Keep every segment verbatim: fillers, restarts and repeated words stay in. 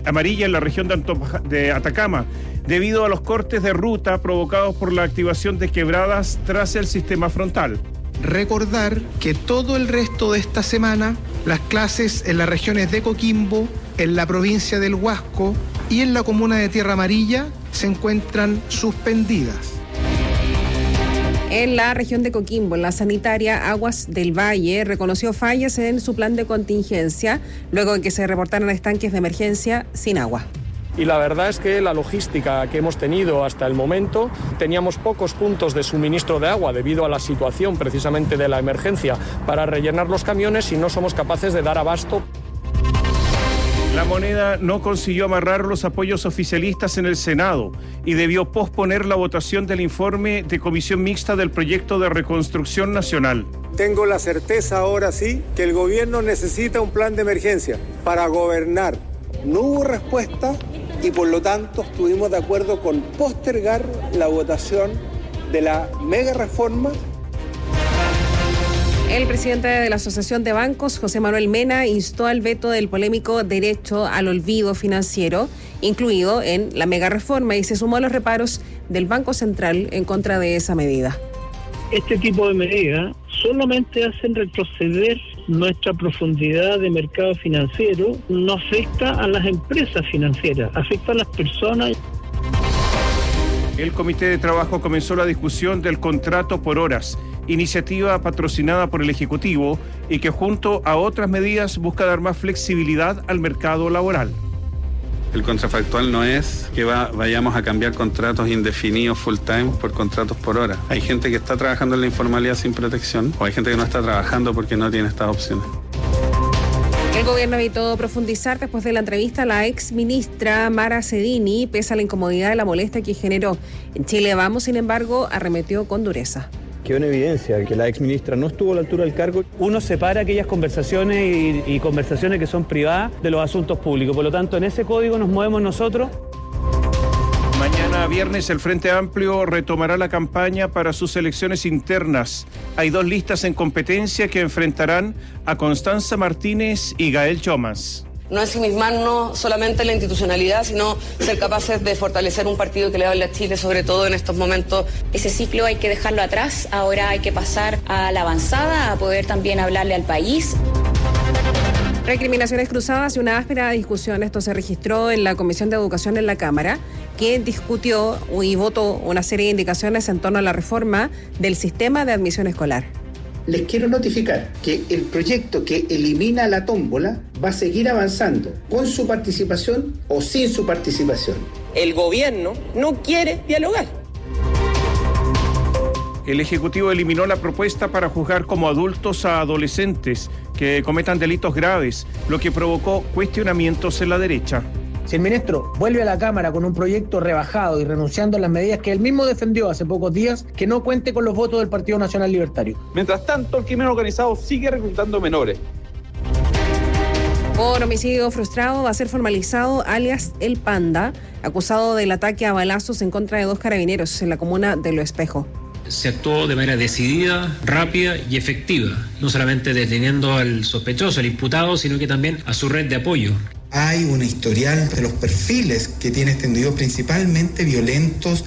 amarilla en la región de, Antoja, de Atacama, debido a los cortes de ruta provocados por la activación de quebradas tras el sistema frontal. Recordar que todo el resto de esta semana las clases en las regiones de Coquimbo, en la provincia del Huasco y en la comuna de Tierra Amarilla se encuentran suspendidas. En la región de Coquimbo, la sanitaria Aguas del Valle reconoció fallas en su plan de contingencia luego de que se reportaran estanques de emergencia sin agua. Y la verdad es que la logística que hemos tenido hasta el momento, teníamos pocos puntos de suministro de agua debido a la situación precisamente de la emergencia para rellenar los camiones y no somos capaces de dar abasto. La Moneda no consiguió amarrar los apoyos oficialistas en el Senado y debió posponer la votación del informe de comisión mixta del proyecto de reconstrucción nacional. Tengo la certeza ahora sí que el gobierno necesita un plan de emergencia para gobernar. No hubo respuesta y por lo tanto estuvimos de acuerdo con postergar la votación de la mega reforma. El presidente de la Asociación de Bancos, José Manuel Mena, instó al veto del polémico derecho al olvido financiero, incluido en la mega reforma, y se sumó a los reparos del Banco Central en contra de esa medida. Este tipo de medidas solamente hacen retroceder nuestra profundidad de mercado financiero, no afecta a las empresas financieras, afecta a las personas. El Comité de Trabajo comenzó la discusión del contrato por horas, iniciativa patrocinada por el Ejecutivo y que junto a otras medidas busca dar más flexibilidad al mercado laboral. El contrafactual no es que va, vayamos a cambiar contratos indefinidos full time por contratos por hora. Hay gente que está trabajando en la informalidad sin protección o hay gente que no está trabajando porque no tiene estas opciones. El gobierno evitó profundizar después de la entrevista a la ex ministra Mara Cedini, pese a la incomodidad y la molestia que generó. En Chile Vamos, sin embargo, arremetió con dureza. Quedó en evidencia que la exministra no estuvo a la altura del cargo. Uno separa aquellas conversaciones y, y conversaciones que son privadas de los asuntos públicos. Por lo tanto, en ese código nos movemos nosotros. Mañana viernes el Frente Amplio retomará la campaña para sus elecciones internas. Hay dos listas en competencia que enfrentarán a Constanza Martínez y Gael Chomas. No ensimismarnos solamente en la institucionalidad, sino ser capaces de fortalecer un partido que le hable a Chile, sobre todo en estos momentos. Ese ciclo hay que dejarlo atrás, ahora hay que pasar a la avanzada, a poder también hablarle al país. Recriminaciones cruzadas y una áspera discusión. Esto se registró en la Comisión de Educación en la Cámara, que discutió y votó una serie de indicaciones en torno a la reforma del sistema de admisión escolar. Les quiero notificar que el proyecto que elimina la tómbola va a seguir avanzando, con su participación o sin su participación. El gobierno no quiere dialogar. El Ejecutivo eliminó la propuesta para juzgar como adultos a adolescentes que cometan delitos graves, lo que provocó cuestionamientos en la derecha. Si el ministro vuelve a la Cámara con un proyecto rebajado y renunciando a las medidas que él mismo defendió hace pocos días, que no cuente con los votos del Partido Nacional Libertario. Mientras tanto, el crimen organizado sigue reclutando menores. Por homicidio frustrado va a ser formalizado alias El Panda, acusado del ataque a balazos en contra de dos carabineros en la comuna de Lo Espejo. Se actuó de manera decidida, rápida y efectiva, no solamente deteniendo al sospechoso, al imputado, sino que también a su red de apoyo. Hay un historial de los perfiles que tiene este individuo, principalmente violentos.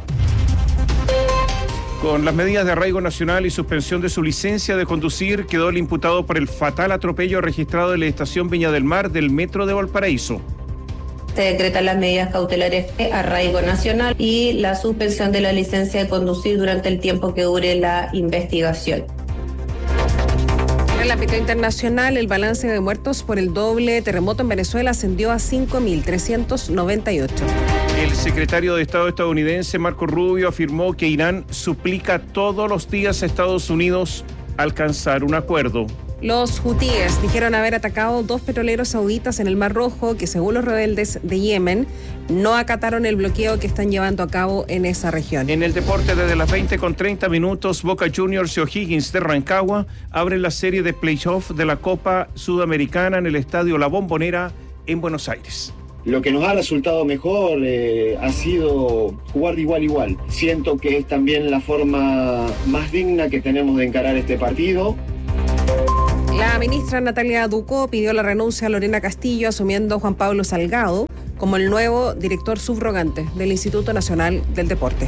Con las medidas de arraigo nacional y suspensión de su licencia de conducir, quedó el imputado por el fatal atropello registrado en la estación Viña del Mar del Metro de Valparaíso. Se decretan las medidas cautelares de arraigo nacional y la suspensión de la licencia de conducir durante el tiempo que dure la investigación. En el ámbito internacional, el balance de muertos por el doble terremoto en Venezuela ascendió a cinco mil trescientos noventa y ocho. El secretario de Estado estadounidense, Marco Rubio, afirmó que Irán suplica todos los días a Estados Unidos alcanzar un acuerdo. Los hutíes dijeron haber atacado dos petroleros sauditas en el Mar Rojo que, según los rebeldes de Yemen, no acataron el bloqueo que están llevando a cabo en esa región. En el deporte, desde las veinte con treinta minutos, Boca Juniors y O'Higgins de Rancagua abren la serie de playoff de la Copa Sudamericana en el Estadio La Bombonera en Buenos Aires. Lo que nos ha resultado mejor eh, ha sido jugar de igual a igual. Siento que es también la forma más digna que tenemos de encarar este partido. La ministra Natalia Ducó pidió la renuncia a Lorena Castillo, asumiendo Juan Pablo Salgado como el nuevo director subrogante del Instituto Nacional del Deporte.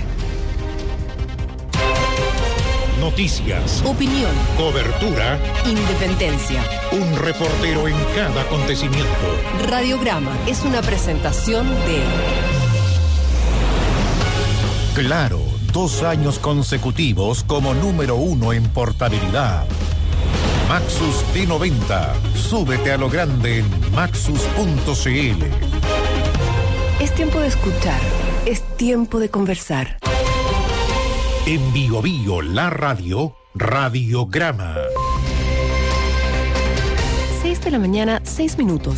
Noticias, opinión, cobertura, independencia. Un reportero en cada acontecimiento. Radiograma es una presentación de Claro, dos años consecutivos como número uno en portabilidad. Maxus T noventa. Súbete a lo grande en maxus punto c l. Es tiempo de escuchar, es tiempo de conversar. En Bio Bio, la radio, Radiograma. seis de la mañana, seis minutos.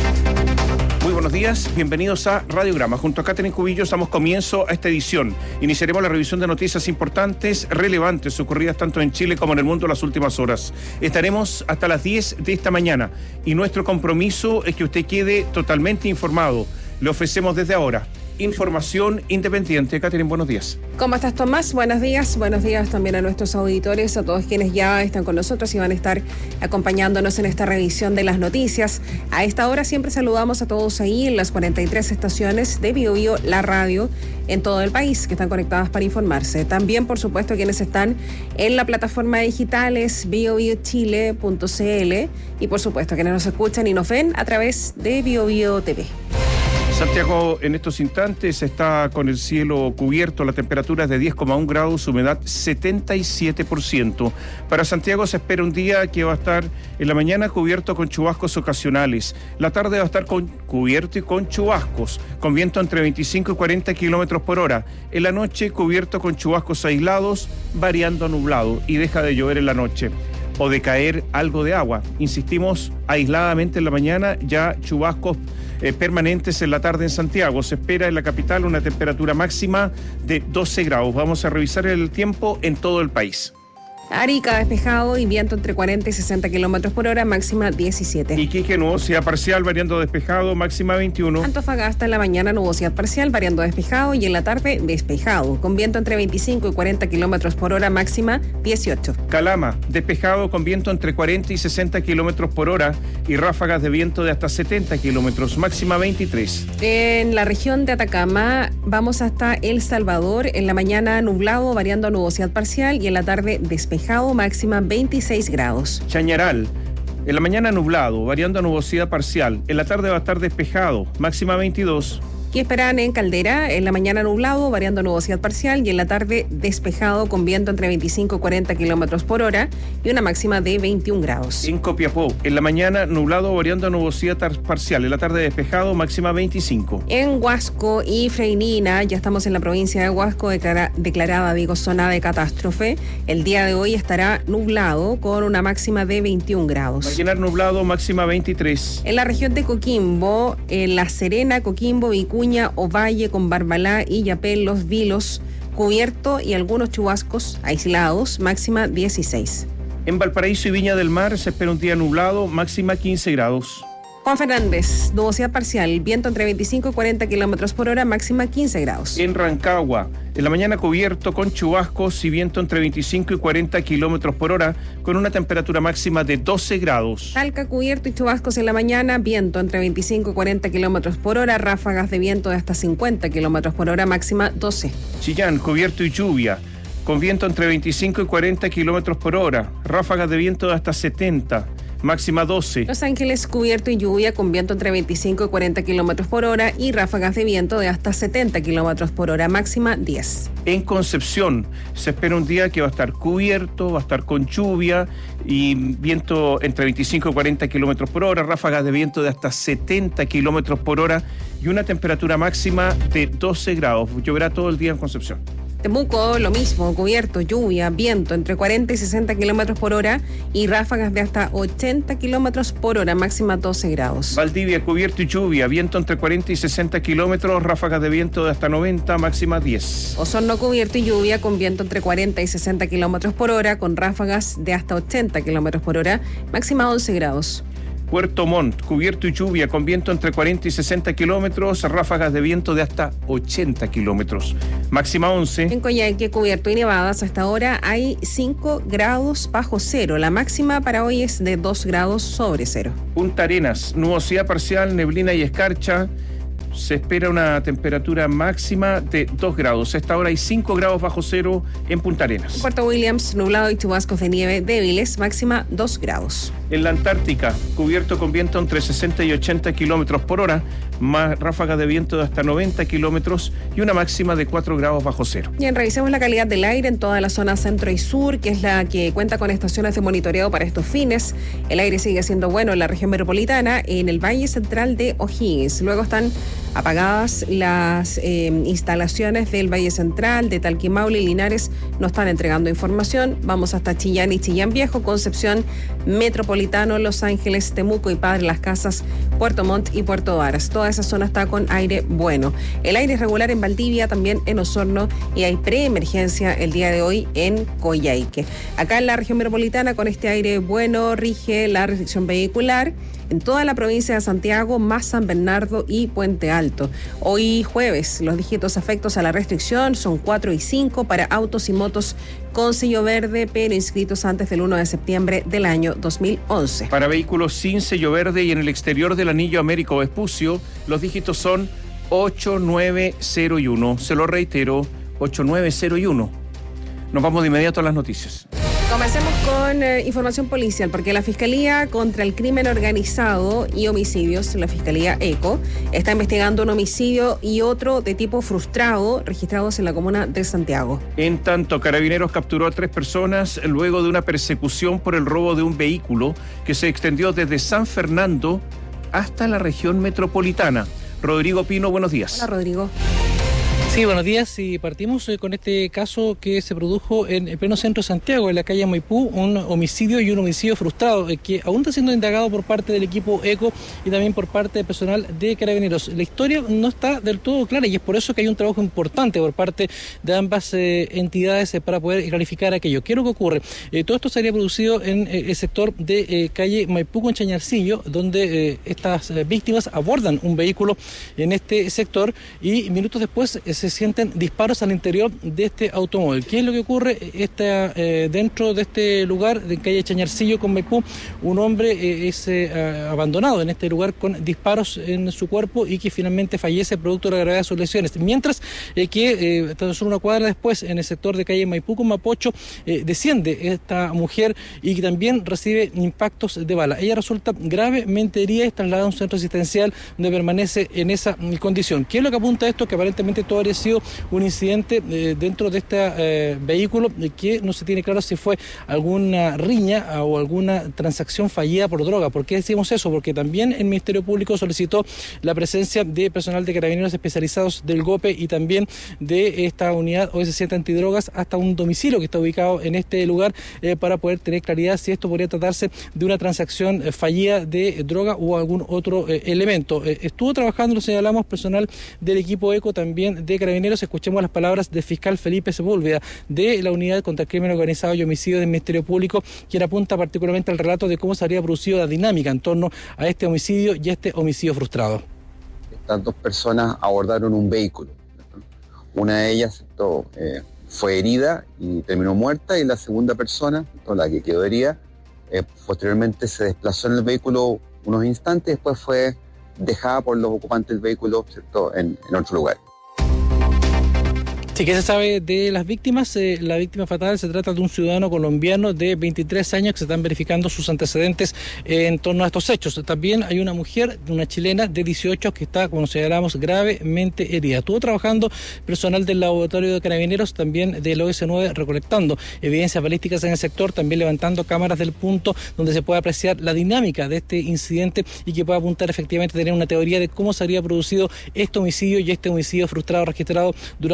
Muy buenos días, bienvenidos a Radiograma. Junto a Catherine Cubillos damos comienzo a esta edición. Iniciaremos la revisión de noticias importantes, relevantes, ocurridas tanto en Chile como en el mundo en las últimas horas. Estaremos hasta las diez de esta mañana y nuestro compromiso es que usted quede totalmente informado. Le ofrecemos desde ahora información independiente. Catherine, buenos días. ¿Cómo estás, Tomás? Buenos días. Buenos días también a nuestros auditores, a todos quienes ya están con nosotros y van a estar acompañándonos en esta revisión de las noticias. A esta hora siempre saludamos a todos ahí en las cuarenta y tres estaciones de Bio Bio, la radio, en todo el país, que están conectadas para informarse. También, por supuesto, quienes están en la plataforma digital es bio bio chile punto c l y, por supuesto, quienes nos escuchan y nos ven a través de Bio Bio T V. Santiago en estos instantes está con el cielo cubierto, la temperatura es de diez coma uno grados, humedad setenta y siete por ciento. Para Santiago se espera un día que va a estar en la mañana cubierto con chubascos ocasionales, la tarde va a estar con, cubierto y con chubascos, con viento entre veinticinco y cuarenta kilómetros por hora, en la noche cubierto con chubascos aislados, variando a nublado y deja de llover en la noche o de caer algo de agua. Insistimos, aisladamente en la mañana, ya chubascos eh, permanentes en la tarde en Santiago. Se espera en la capital una temperatura máxima de doce grados. Vamos a revisar el tiempo en todo el país. Arica despejado y viento entre cuarenta y sesenta kilómetros por hora, máxima diecisiete. Iquique, nubosidad parcial, variando despejado, máxima veintiuno. Antofagasta en la mañana, nubosidad parcial, variando despejado y en la tarde despejado, con viento entre veinticinco y cuarenta kilómetros por hora, máxima dieciocho. Calama, despejado con viento entre cuarenta y sesenta kilómetros por hora y ráfagas de viento de hasta setenta kilómetros, máxima veintitrés. En la región de Atacama vamos hasta El Salvador, en la mañana nublado, variando a nubosidad parcial y en la tarde despejado. Máxima veintiséis grados. Chañaral, en la mañana nublado, variando a nubosidad parcial. En la tarde va a estar despejado, máxima veintidós. ¿Qué esperan en Caldera? En la mañana nublado, variando a nubosidad parcial y en la tarde despejado con viento entre veinticinco y cuarenta kilómetros por hora y una máxima de veintiún grados. En Copiapó, en la mañana nublado, variando a nubosidad parcial. En la tarde despejado, máxima veinticinco. En Huasco y Freinina, ya estamos en la provincia de Huasco, declara, declarada, digo, zona de catástrofe. El día de hoy estará nublado con una máxima de veintiún grados. Mañana nublado, máxima veintitrés. En la región de Coquimbo, en La Serena, Coquimbo, Vicuña, Ovalle, con Barbalá y Yapel, Los Vilos, cubierto y algunos chubascos aislados, máxima dieciséis. En Valparaíso y Viña del Mar se espera un día nublado, máxima quince grados. Juan Fernández, nubosidad parcial, viento entre veinticinco y cuarenta kilómetros por hora, máxima quince grados. En Rancagua, en la mañana cubierto con chubascos y viento entre veinticinco y cuarenta kilómetros por hora, con una temperatura máxima de doce grados. Talca, cubierto y chubascos en la mañana, viento entre veinticinco y cuarenta kilómetros por hora, ráfagas de viento de hasta cincuenta kilómetros por hora, máxima doce. Chillán, cubierto y lluvia, con viento entre veinticinco y cuarenta kilómetros por hora, ráfagas de viento de hasta setenta. Máxima doce. Los Ángeles, cubierto y lluvia con viento entre veinticinco y cuarenta kilómetros por hora y ráfagas de viento de hasta setenta kilómetros por hora, máxima diez. En Concepción se espera un día que va a estar cubierto, va a estar con lluvia y viento entre veinticinco y cuarenta kilómetros por hora, ráfagas de viento de hasta setenta kilómetros por hora y una temperatura máxima de doce grados. Lloverá todo el día en Concepción. Temuco, lo mismo, cubierto, lluvia, viento entre cuarenta y sesenta kilómetros por hora y ráfagas de hasta ochenta kilómetros por hora, máxima doce grados. Valdivia, cubierto y lluvia, viento entre cuarenta y sesenta kilómetros, ráfagas de viento de hasta noventa, máxima diez. Osorno, cubierto y lluvia con viento entre cuarenta y sesenta kilómetros por hora, con ráfagas de hasta ochenta kilómetros por hora, máxima once grados. Puerto Montt, cubierto y lluvia, con viento entre cuarenta y sesenta kilómetros, ráfagas de viento de hasta ochenta kilómetros. Máxima once. En Coyhaique, cubierto y nevadas, hasta ahora hay cinco grados bajo cero. La máxima para hoy es de dos grados sobre cero. Punta Arenas, nubosidad parcial, neblina y escarcha. Se espera una temperatura máxima de dos grados. A esta hora hay cinco grados bajo cero en Punta Arenas. Puerto Williams, nublado y chubascos de nieve débiles, máxima dos grados. En la Antártica, cubierto con viento entre sesenta y ochenta kilómetros por hora, más ráfagas de viento de hasta noventa kilómetros y una máxima de cuatro grados bajo cero. Bien, revisemos la calidad del aire en toda la zona centro y sur, que es la que cuenta con estaciones de monitoreo para estos fines. El aire sigue siendo bueno en la región metropolitana, en el Valle Central de O'Higgins. Luego están apagadas las eh, instalaciones del Valle Central, de Talquimauli y Linares, no están entregando información. Vamos hasta Chillán y Chillán Viejo, Concepción, Metropolitano, Los Ángeles, Temuco y Padre Las Casas, Puerto Montt y Puerto Varas. Toda esa zona está con aire bueno. El aire es regular en Valdivia, también en Osorno, y hay preemergencia el día de hoy en Coyhaique. Acá en la región metropolitana, con este aire bueno, rige la restricción vehicular en toda la provincia de Santiago, más San Bernardo y Puente Alto. Hoy jueves, los dígitos afectos a la restricción son cuatro y cinco para autos y motos con sello verde, pero inscritos antes del uno de septiembre del año dos mil once. Para vehículos sin sello verde y en el exterior del anillo Américo Vespucio, los dígitos son ocho, nueve, cero y uno. Se lo reitero, ocho, nueve, cero y uno. Nos vamos de inmediato a las noticias. Comencemos con eh, información policial, porque la Fiscalía contra el Crimen Organizado y Homicidios, la Fiscalía ECO, está investigando un homicidio y otro de tipo frustrado registrados en la comuna de Santiago. En tanto, Carabineros capturó a tres personas luego de una persecución por el robo de un vehículo que se extendió desde San Fernando hasta la región metropolitana. Rodrigo Pino, buenos días. Hola, Rodrigo. Sí, buenos días. Y partimos eh, con este caso que se produjo en el pleno centro de Santiago, en la calle Maipú, un homicidio y un homicidio frustrado eh, que aún está siendo indagado por parte del equipo ECO y también por parte del personal de Carabineros. La historia no está del todo clara y es por eso que hay un trabajo importante por parte de ambas eh, entidades eh, para poder clarificar aquello. ¿Qué es lo que ocurre? Eh, todo esto sería producido en eh, el sector de eh, calle Maipú con Chañarcillo, donde eh, estas eh, víctimas abordan un vehículo en este sector y minutos después eh, se sienten disparos al interior de este automóvil. ¿Qué es lo que ocurre? Está, eh, dentro de este lugar, de calle Chañarcillo con Maipú, un hombre eh, es eh, abandonado en este lugar con disparos en su cuerpo y que finalmente fallece producto de la gravedad de sus lesiones. Mientras eh, que, eh, tan solo una cuadra después, en el sector de calle Maipú con Mapocho, eh, desciende esta mujer y que también recibe impactos de bala. Ella resulta gravemente herida y es trasladada a un centro asistencial donde permanece en esa condición. ¿Qué es lo que apunta a esto? Que aparentemente todo habría sido un incidente eh, dentro de este eh, vehículo eh, que no se tiene claro si fue alguna riña o alguna transacción fallida por droga. ¿Por qué decimos eso? Porque también el Ministerio Público solicitó la presencia de personal de Carabineros especializados del GOPE y también de esta unidad O S siete antidrogas hasta un domicilio que está ubicado en este lugar eh, para poder tener claridad si esto podría tratarse de una transacción eh, fallida de droga o algún otro eh, elemento. Eh, estuvo trabajando, lo señalamos, personal del equipo ECO, también de Carabineros. Escuchemos las palabras del fiscal Felipe Sepúlveda de la Unidad contra el Crimen Organizado y Homicidio del Ministerio Público, quien apunta particularmente al relato de cómo se habría producido la dinámica en torno a este homicidio y a este homicidio frustrado. Estas dos personas abordaron un vehículo. Una de ellas esto, eh, fue herida y terminó muerta, y la segunda persona, esto, la que quedó herida, eh, posteriormente se desplazó en el vehículo unos instantes, después fue dejada por los ocupantes del vehículo, ¿cierto?, en, en otro lugar. Sí, ¿qué se sabe de las víctimas? Eh, la víctima fatal se trata de un ciudadano colombiano de veintitrés años que se están verificando sus antecedentes eh, en torno a estos hechos. También hay una mujer, una chilena de dieciocho, que está, como señalamos, gravemente herida. Estuvo trabajando personal del laboratorio de Carabineros, también del O S nueve, recolectando evidencias balísticas en el sector, también levantando cámaras del punto donde se puede apreciar la dinámica de este incidente y que pueda apuntar efectivamente a tener una teoría de cómo se habría producido este homicidio y este homicidio frustrado registrado durante las horas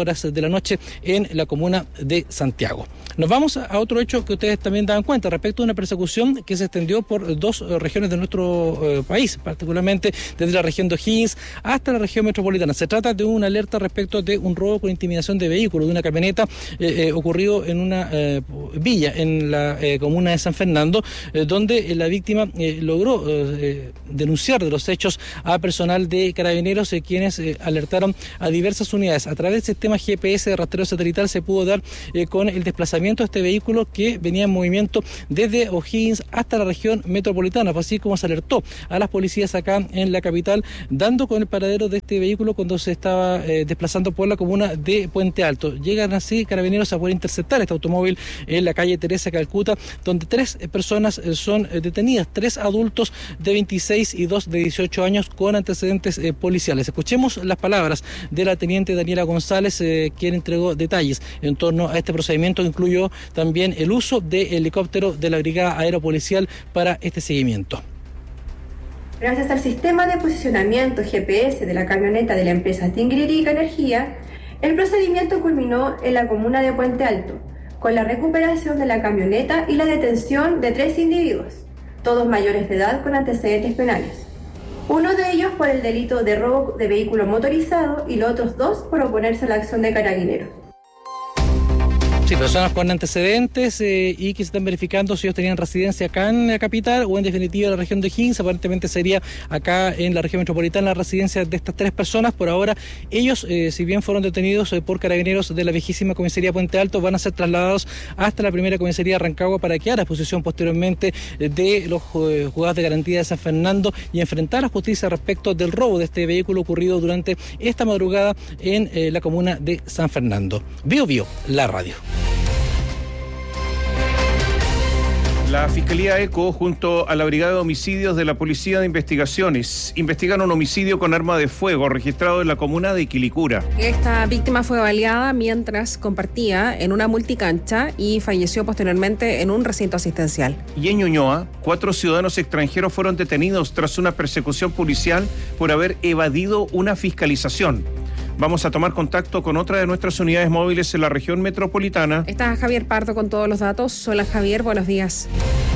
horas de la noche en la comuna de Santiago. Nos vamos a otro hecho que ustedes también dan cuenta respecto a una persecución que se extendió por dos regiones de nuestro eh, país, particularmente desde la región de O'Higgins hasta la región metropolitana. Se trata de una alerta respecto de un robo con intimidación de vehículos de una camioneta eh, eh, ocurrido en una eh, villa en la eh, comuna de San Fernando, eh, donde eh, la víctima eh, logró eh, denunciar de los hechos a personal de Carabineros, eh, quienes eh, alertaron a diversas unidades. A través del sistema G P S de rastreo satelital se pudo dar eh, con el desplazamiento de este vehículo que venía en movimiento desde O'Higgins hasta la región metropolitana, así como se alertó a las policías acá en la capital, dando con el paradero de este vehículo cuando se estaba eh, desplazando por la comuna de Puente Alto. Llegan así Carabineros a poder interceptar este automóvil en la calle Teresa Calcuta, donde tres personas eh, son eh, detenidas, tres adultos de veintiséis y dos de dieciocho años con antecedentes eh, policiales. Escuchemos las palabras de la teniente Daniela González, eh, quien entregó detalles en torno a este procedimiento, que incluyó también el uso de helicóptero de la Brigada Aeropolicial para este seguimiento. Gracias al sistema de posicionamiento G P S de la camioneta de la empresa Tinguiririca Energía, el procedimiento culminó en la comuna de Puente Alto, con la recuperación de la camioneta y la detención de tres individuos, todos mayores de edad con antecedentes penales. Uno de ellos por el delito de robo de vehículo motorizado y los otros dos por oponerse a la acción de Carabineros. Sí, personas con antecedentes eh, y que se están verificando si ellos tenían residencia acá en la capital o en definitiva en la región de O'Higgins. Aparentemente sería acá en la región metropolitana la residencia de estas tres personas. Por ahora, ellos, eh, si bien fueron detenidos eh, por Carabineros de la viejísima comisaría Puente Alto, van a ser trasladados hasta la primera comisaría Rancagua para quedar a disposición posteriormente eh, de los eh, juzgados de garantía de San Fernando y enfrentar a justicia respecto del robo de este vehículo ocurrido durante esta madrugada en eh, la comuna de San Fernando. Bio Bio, la radio. La Fiscalía ECO, junto a la Brigada de Homicidios de la Policía de Investigaciones, investigan un homicidio con arma de fuego registrado en la comuna de Quilicura. Esta víctima fue baleada mientras compartía en una multicancha y falleció posteriormente en un recinto asistencial. Y en Ñuñoa, cuatro ciudadanos extranjeros fueron detenidos tras una persecución policial por haber evadido una fiscalización. Vamos a tomar contacto con otra de nuestras unidades móviles en la región metropolitana. Está Javier Pardo con todos los datos. Hola Javier, buenos días.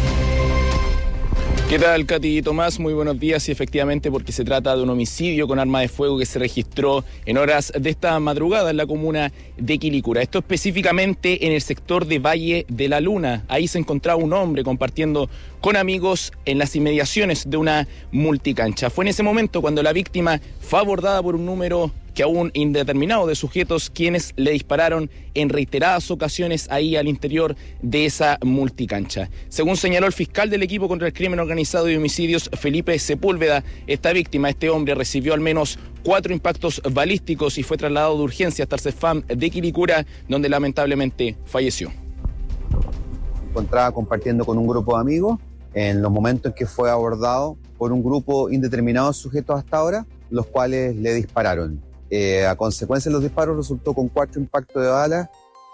¿Qué tal, Katy y Tomás? Muy buenos días. Y efectivamente, porque se trata de un homicidio con arma de fuego que se registró en horas de esta madrugada en la comuna de Quilicura. Esto específicamente en el sector de Valle de la Luna. Ahí se encontraba un hombre compartiendo con amigos en las inmediaciones de una multicancha. Fue en ese momento cuando la víctima fue abordada por un número que aún indeterminado de sujetos quienes le dispararon en reiteradas ocasiones ahí al interior de esa multicancha. Según señaló el fiscal del equipo contra el crimen organizado y homicidios, Felipe Sepúlveda, esta víctima, este hombre, recibió al menos cuatro impactos balísticos y fue trasladado de urgencia hasta el CEFAM de Quilicura, donde lamentablemente falleció. Se encontraba compartiendo con un grupo de amigos en los momentos en que fue abordado por un grupo indeterminado de sujetos hasta ahora, los cuales le dispararon. Eh, a consecuencia de los disparos resultó con cuatro impactos de bala.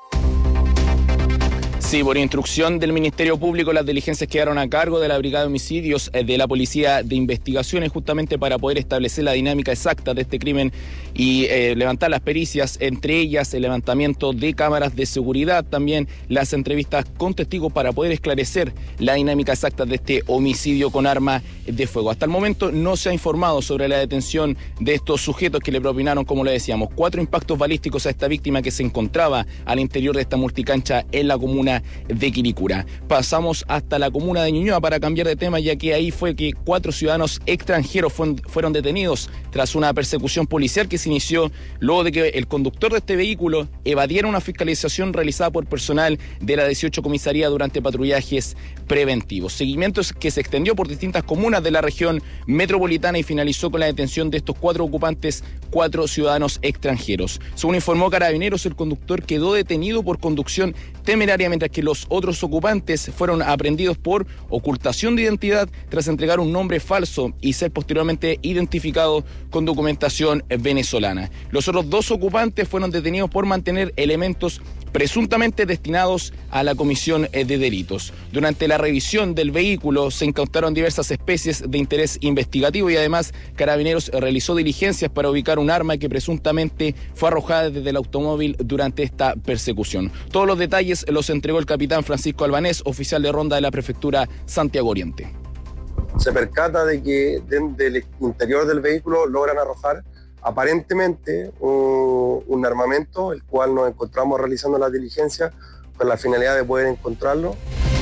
Sí, por instrucción del Ministerio Público, las diligencias quedaron a cargo de la Brigada de Homicidios de la Policía de Investigaciones, justamente para poder establecer la dinámica exacta de este crimen y eh, levantar las pericias, entre ellas el levantamiento de cámaras de seguridad, también las entrevistas con testigos para poder esclarecer la dinámica exacta de este homicidio con arma de fuego. Hasta el momento no se ha informado sobre la detención de estos sujetos que le propinaron, como le decíamos, cuatro impactos balísticos a esta víctima que se encontraba al interior de esta multicancha en la comuna de Quilicura. Pasamos hasta la comuna de Ñuñoa para cambiar de tema, ya que ahí fue que cuatro ciudadanos extranjeros fueron, fueron detenidos tras una persecución policial que se inició luego de que el conductor de este vehículo evadiera una fiscalización realizada por personal de la dieciocho comisaría durante patrullajes preventivos. Seguimientos que se extendió por distintas comunas de la región metropolitana y finalizó con la detención de estos cuatro ocupantes, cuatro ciudadanos extranjeros. Según informó Carabineros, el conductor quedó detenido por conducción temeraria, mientras que los otros ocupantes fueron aprehendidos por ocultación de identidad tras entregar un nombre falso y ser posteriormente identificados con documentación venezolana. Los otros dos ocupantes fueron detenidos por mantener elementos presuntamente destinados a la comisión de delitos. Durante la revisión del vehículo se incautaron diversas especies de interés investigativo y además Carabineros realizó diligencias para ubicar un arma que presuntamente fue arrojada desde el automóvil durante esta persecución. Todos los detalles los entregó el capitán Francisco Albanés, oficial de ronda de la prefectura Santiago Oriente. Se percata de que desde el interior del vehículo logran arrojar aparentemente un, un armamento, el cual nos encontramos realizando las diligencias con la finalidad de poder encontrarlo.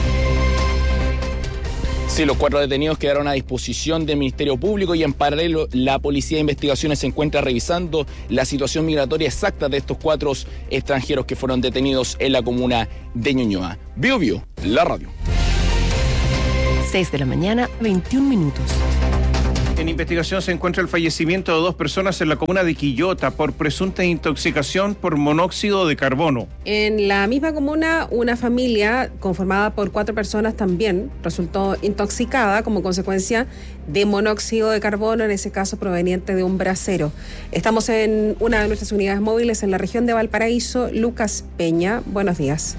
Sí, los cuatro detenidos quedaron a disposición del Ministerio Público y en paralelo la Policía de Investigaciones se encuentra revisando la situación migratoria exacta de estos cuatro extranjeros que fueron detenidos en la comuna de Ñuñoa. Bio Bio, la radio. seis de la mañana, veintiún minutos. En investigación se encuentra el fallecimiento de dos personas en la comuna de Quillota por presunta intoxicación por monóxido de carbono. En la misma comuna, una familia conformada por cuatro personas también resultó intoxicada como consecuencia de monóxido de carbono, en ese caso proveniente de un brasero. Estamos en una de nuestras unidades móviles en la región de Valparaíso. Lucas Peña, buenos días.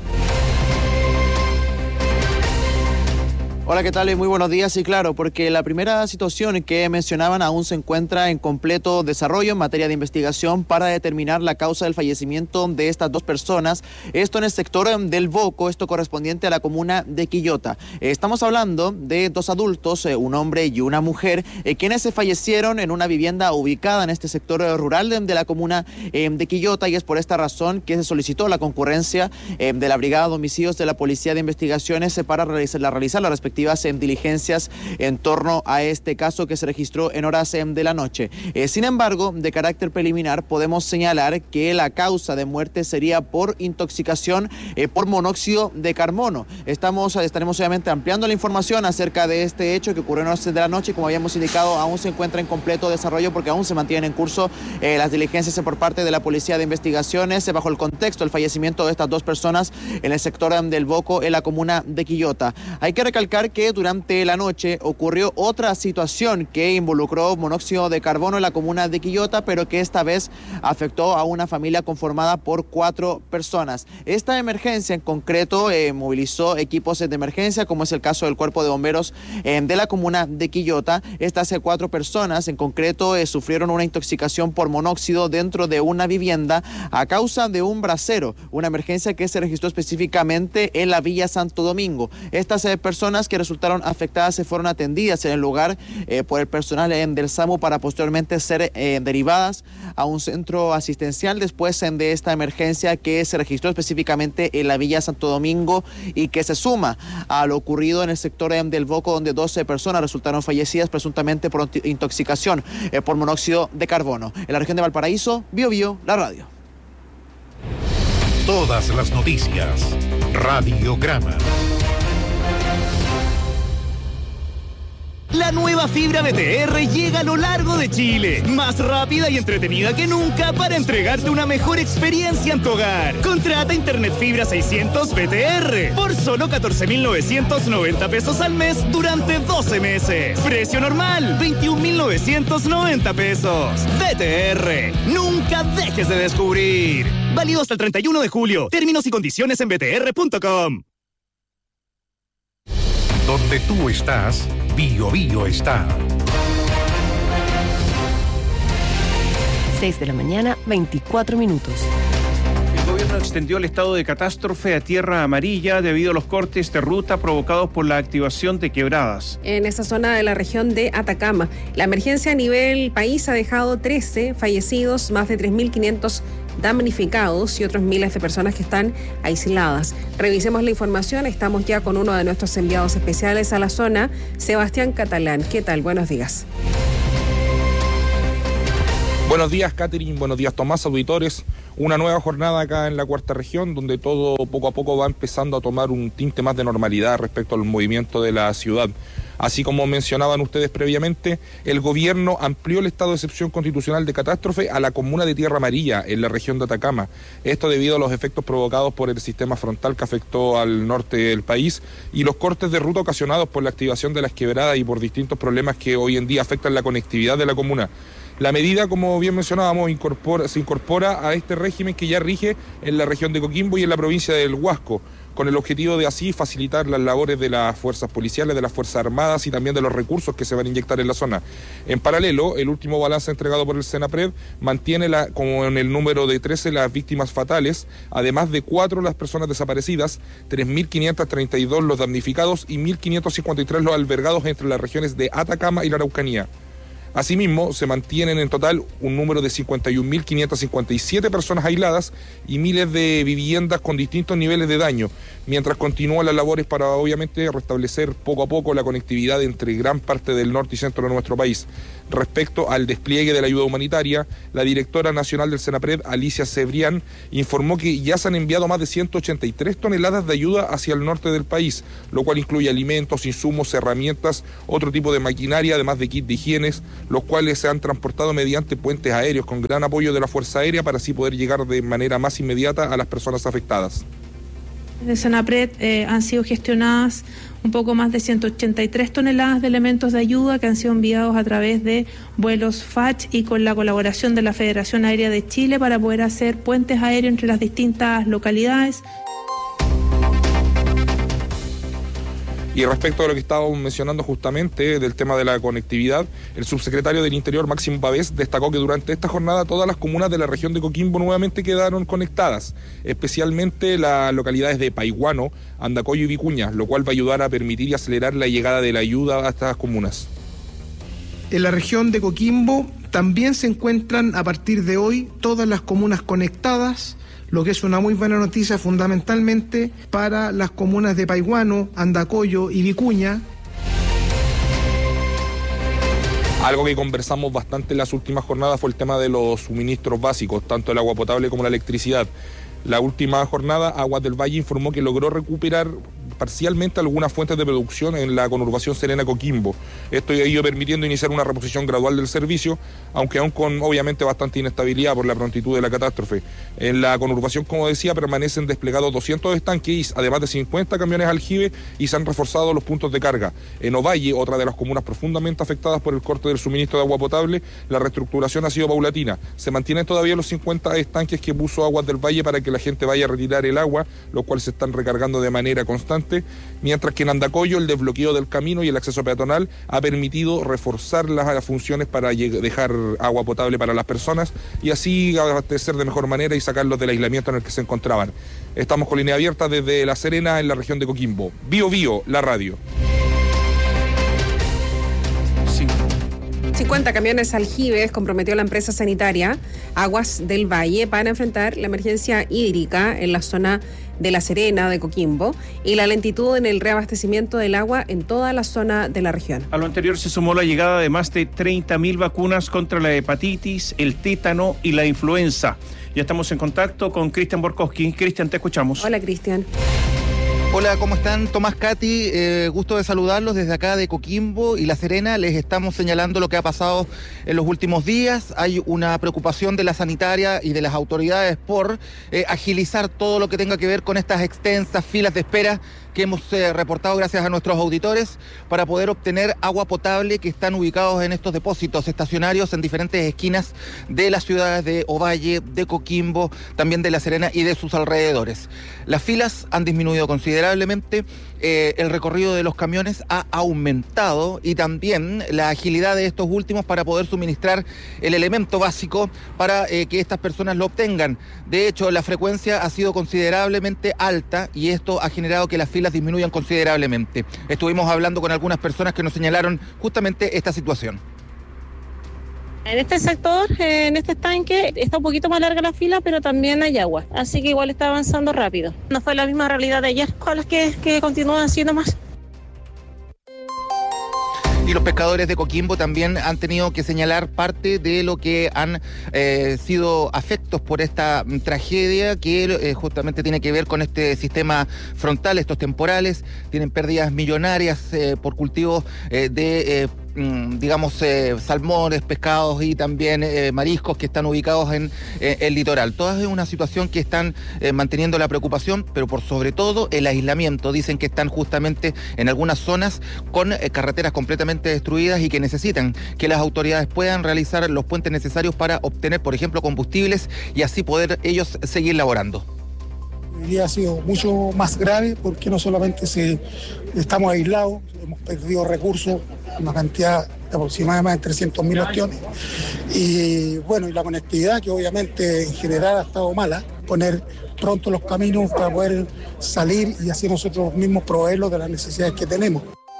Hola, ¿qué tal? Muy buenos días. Y claro, porque la primera situación que mencionaban aún se encuentra en completo desarrollo en materia de investigación para determinar la causa del fallecimiento de estas dos personas. Esto en el sector del Boco, esto correspondiente a la comuna de Quillota. Estamos hablando de dos adultos, un hombre y una mujer, quienes se fallecieron en una vivienda ubicada en este sector rural de la comuna de Quillota, y es por esta razón que se solicitó la concurrencia de la Brigada de Homicidios de la Policía de Investigaciones para realizar la, realizar la respectiva en diligencias en torno a este caso que se registró en horas de la noche. Eh, sin embargo, de carácter preliminar, podemos señalar que la causa de muerte sería por intoxicación eh, por monóxido de carbono. Estamos, estaremos obviamente ampliando la información acerca de este hecho que ocurrió en horas de la noche. Como habíamos indicado, aún se encuentra en completo desarrollo porque aún se mantienen en curso eh, las diligencias por parte de la Policía de Investigaciones eh, bajo el contexto del fallecimiento de estas dos personas en el sector del Boco, en la comuna de Quillota. Hay que recalcar que durante la noche ocurrió otra situación que involucró monóxido de carbono en la comuna de Quillota, pero que esta vez afectó a una familia conformada por cuatro personas. Esta emergencia en concreto eh, movilizó equipos de emergencia, como es el caso del Cuerpo de Bomberos eh, de la comuna de Quillota. Estas eh, cuatro personas en concreto eh, sufrieron una intoxicación por monóxido dentro de una vivienda a causa de un brasero, una emergencia que se registró específicamente en la Villa Santo Domingo. Estas eh, personas que resultaron afectadas se fueron atendidas en el lugar eh, por el personal eh, del SAMU para posteriormente ser eh, derivadas a un centro asistencial después eh, de esta emergencia que se registró específicamente en la Villa Santo Domingo y que se suma a lo ocurrido en el sector eh, del Boco, donde doce personas resultaron fallecidas presuntamente por intoxicación eh, por monóxido de carbono. En la región de Valparaíso, Bio Bio, la radio. Todas las noticias, Radiograma. La nueva fibra B T R llega a lo largo de Chile, más rápida y entretenida que nunca para entregarte una mejor experiencia en tu hogar. Contrata Internet Fibra seiscientos B T R por solo catorce mil novecientos noventa pesos al mes durante doce meses. Precio normal, veintiún mil novecientos noventa pesos. B T R, nunca dejes de descubrir. Válido hasta el treinta y uno de julio. Términos y condiciones en b t r punto com. Donde tú estás, Bio Bio está. seis de la mañana, veinticuatro minutos. El gobierno extendió el estado de catástrofe a tierra amarilla debido a los cortes de ruta provocados por la activación de quebradas. En esa zona de la región de Atacama, la emergencia a nivel país ha dejado trece fallecidos, más de tres mil quinientos damnificados y otros miles de personas que están aisladas. Revisemos la información. Estamos ya con uno de nuestros enviados especiales a la zona, Sebastián Catalán. ¿Qué tal? Buenos días. Buenos días, Catherine. Buenos días, Tomás, auditores. Una nueva jornada acá en la cuarta región, donde todo poco a poco va empezando a tomar un tinte más de normalidad respecto al movimiento de la ciudad. Así como mencionaban ustedes previamente, el gobierno amplió el estado de excepción constitucional de catástrofe a la comuna de Tierra Amarilla, en la región de Atacama. Esto debido a los efectos provocados por el sistema frontal que afectó al norte del país y los cortes de ruta ocasionados por la activación de las quebradas y por distintos problemas que hoy en día afectan la conectividad de la comuna. La medida, como bien mencionábamos, incorpora, se incorpora a este régimen que ya rige en la región de Coquimbo y en la provincia del Huasco, con el objetivo de así facilitar las labores de las fuerzas policiales, de las fuerzas armadas y también de los recursos que se van a inyectar en la zona. En paralelo, el último balance entregado por el Senapred mantiene la, como en el número de trece las víctimas fatales, además de cuatro las personas desaparecidas, tres mil quinientos treinta y dos los damnificados y mil quinientos cincuenta y tres los albergados entre las regiones de Atacama y la Araucanía. Asimismo, se mantienen en total un número de cincuenta y un mil quinientas cincuenta y siete personas aisladas y miles de viviendas con distintos niveles de daño, mientras continúan las labores para obviamente restablecer poco a poco la conectividad entre gran parte del norte y centro de nuestro país. Respecto al despliegue de la ayuda humanitaria, la directora nacional del Senapred, Alicia Cebrián, informó que ya se han enviado más de ciento ochenta y tres toneladas de ayuda hacia el norte del país, lo cual incluye alimentos, insumos, herramientas, otro tipo de maquinaria, además de kits de higiene, los cuales se han transportado mediante puentes aéreos con gran apoyo de la Fuerza Aérea para así poder llegar de manera más inmediata a las personas afectadas. De Senapred eh, han sido gestionadas un poco más de ciento ochenta y tres toneladas de elementos de ayuda que han sido enviados a través de vuelos F A C H y con la colaboración de la Federación Aérea de Chile para poder hacer puentes aéreos entre las distintas localidades. Y respecto a lo que estábamos mencionando justamente del tema de la conectividad, el subsecretario del Interior, Máximo Pavés, destacó que durante esta jornada todas las comunas de la región de Coquimbo nuevamente quedaron conectadas, especialmente las localidades de Paiguano, Andacollo y Vicuña, lo cual va a ayudar a permitir y acelerar la llegada de la ayuda a estas comunas. En la región de Coquimbo también se encuentran a partir de hoy todas las comunas conectadas, lo que es una muy buena noticia fundamentalmente para las comunas de Paiguano, Andacollo y Vicuña. Algo que conversamos bastante en las últimas jornadas fue el tema de los suministros básicos, tanto el agua potable como la electricidad. La última jornada, Aguas del Valle informó que logró recuperar parcialmente algunas fuentes de producción en la conurbación Serena Coquimbo. Esto ha ido permitiendo iniciar una reposición gradual del servicio, aunque aún con obviamente bastante inestabilidad por la prontitud de la catástrofe. En la conurbación, como decía, permanecen desplegados doscientos estanques, además de cincuenta camiones aljibe, y se han reforzado los puntos de carga. En Ovalle, otra de las comunas profundamente afectadas por el corte del suministro de agua potable, la reestructuración ha sido paulatina. Se mantienen todavía los cincuenta estanques que puso Aguas del Valle para que la gente vaya a retirar el agua, los cuales se están recargando de manera constante, mientras que en Andacollo el desbloqueo del camino y el acceso peatonal ha permitido reforzar las funciones para dejar agua potable para las personas y así abastecer de mejor manera y sacarlos del aislamiento en el que se encontraban. Estamos con línea abierta desde La Serena, en la región de Coquimbo. Bio Bio, la radio. cincuenta camiones aljibes comprometió la empresa sanitaria Aguas del Valle para enfrentar la emergencia hídrica en la zona de La Serena, de Coquimbo, y la lentitud en el reabastecimiento del agua en toda la zona de la región. A lo anterior se sumó la llegada de más de treinta mil vacunas contra la hepatitis, el tétano y la influenza. Ya estamos en contacto con Cristian Borkowski. Cristian, te escuchamos. Hola, Cristian. Hola, ¿cómo están? Tomás, Katy, eh, gusto de saludarlos desde acá de Coquimbo y La Serena. Les estamos señalando lo que ha pasado en los últimos días. Hay una preocupación de la sanitaria y de las autoridades por eh, agilizar todo lo que tenga que ver con estas extensas filas de espera que hemos eh, reportado gracias a nuestros auditores para poder obtener agua potable, que están ubicados en estos depósitos estacionarios en diferentes esquinas de las ciudades de Ovalle, de Coquimbo, también de La Serena y de sus alrededores. Las filas han disminuido considerablemente, eh, el recorrido de los camiones ha aumentado y también la agilidad de estos últimos para poder suministrar el elemento básico para eh, que estas personas lo obtengan. De hecho, la frecuencia ha sido considerablemente alta y esto ha generado que las filas disminuyan considerablemente. Estuvimos hablando con algunas personas que nos señalaron justamente esta situación. En este sector, en este estanque, está un poquito más larga la fila, pero también hay agua, así que igual está avanzando rápido. No fue la misma realidad de ayer, ojalá que, que continúen siendo más. Y los pescadores de Coquimbo también han tenido que señalar parte de lo que han eh, sido afectos por esta tragedia, que eh, justamente tiene que ver con este sistema frontal, estos temporales. Tienen pérdidas millonarias eh, por cultivo eh, de... Eh, digamos, eh, salmones, pescados y también eh, mariscos que están ubicados en eh, el litoral. Todas es una situación que están eh, manteniendo la preocupación, pero por sobre todo el aislamiento. Dicen que están justamente en algunas zonas con eh, carreteras completamente destruidas y que necesitan que las autoridades puedan realizar los puentes necesarios para obtener, por ejemplo, combustibles y así poder ellos seguir laborando. Hoy día ha sido mucho más grave porque no solamente se, estamos aislados, hemos perdido recursos, una cantidad de aproximadamente trescientos mil ostiones, y bueno, y la conectividad que obviamente en general ha estado mala, poner pronto los caminos para poder salir y así nosotros mismos proveerlos de las necesidades que tenemos.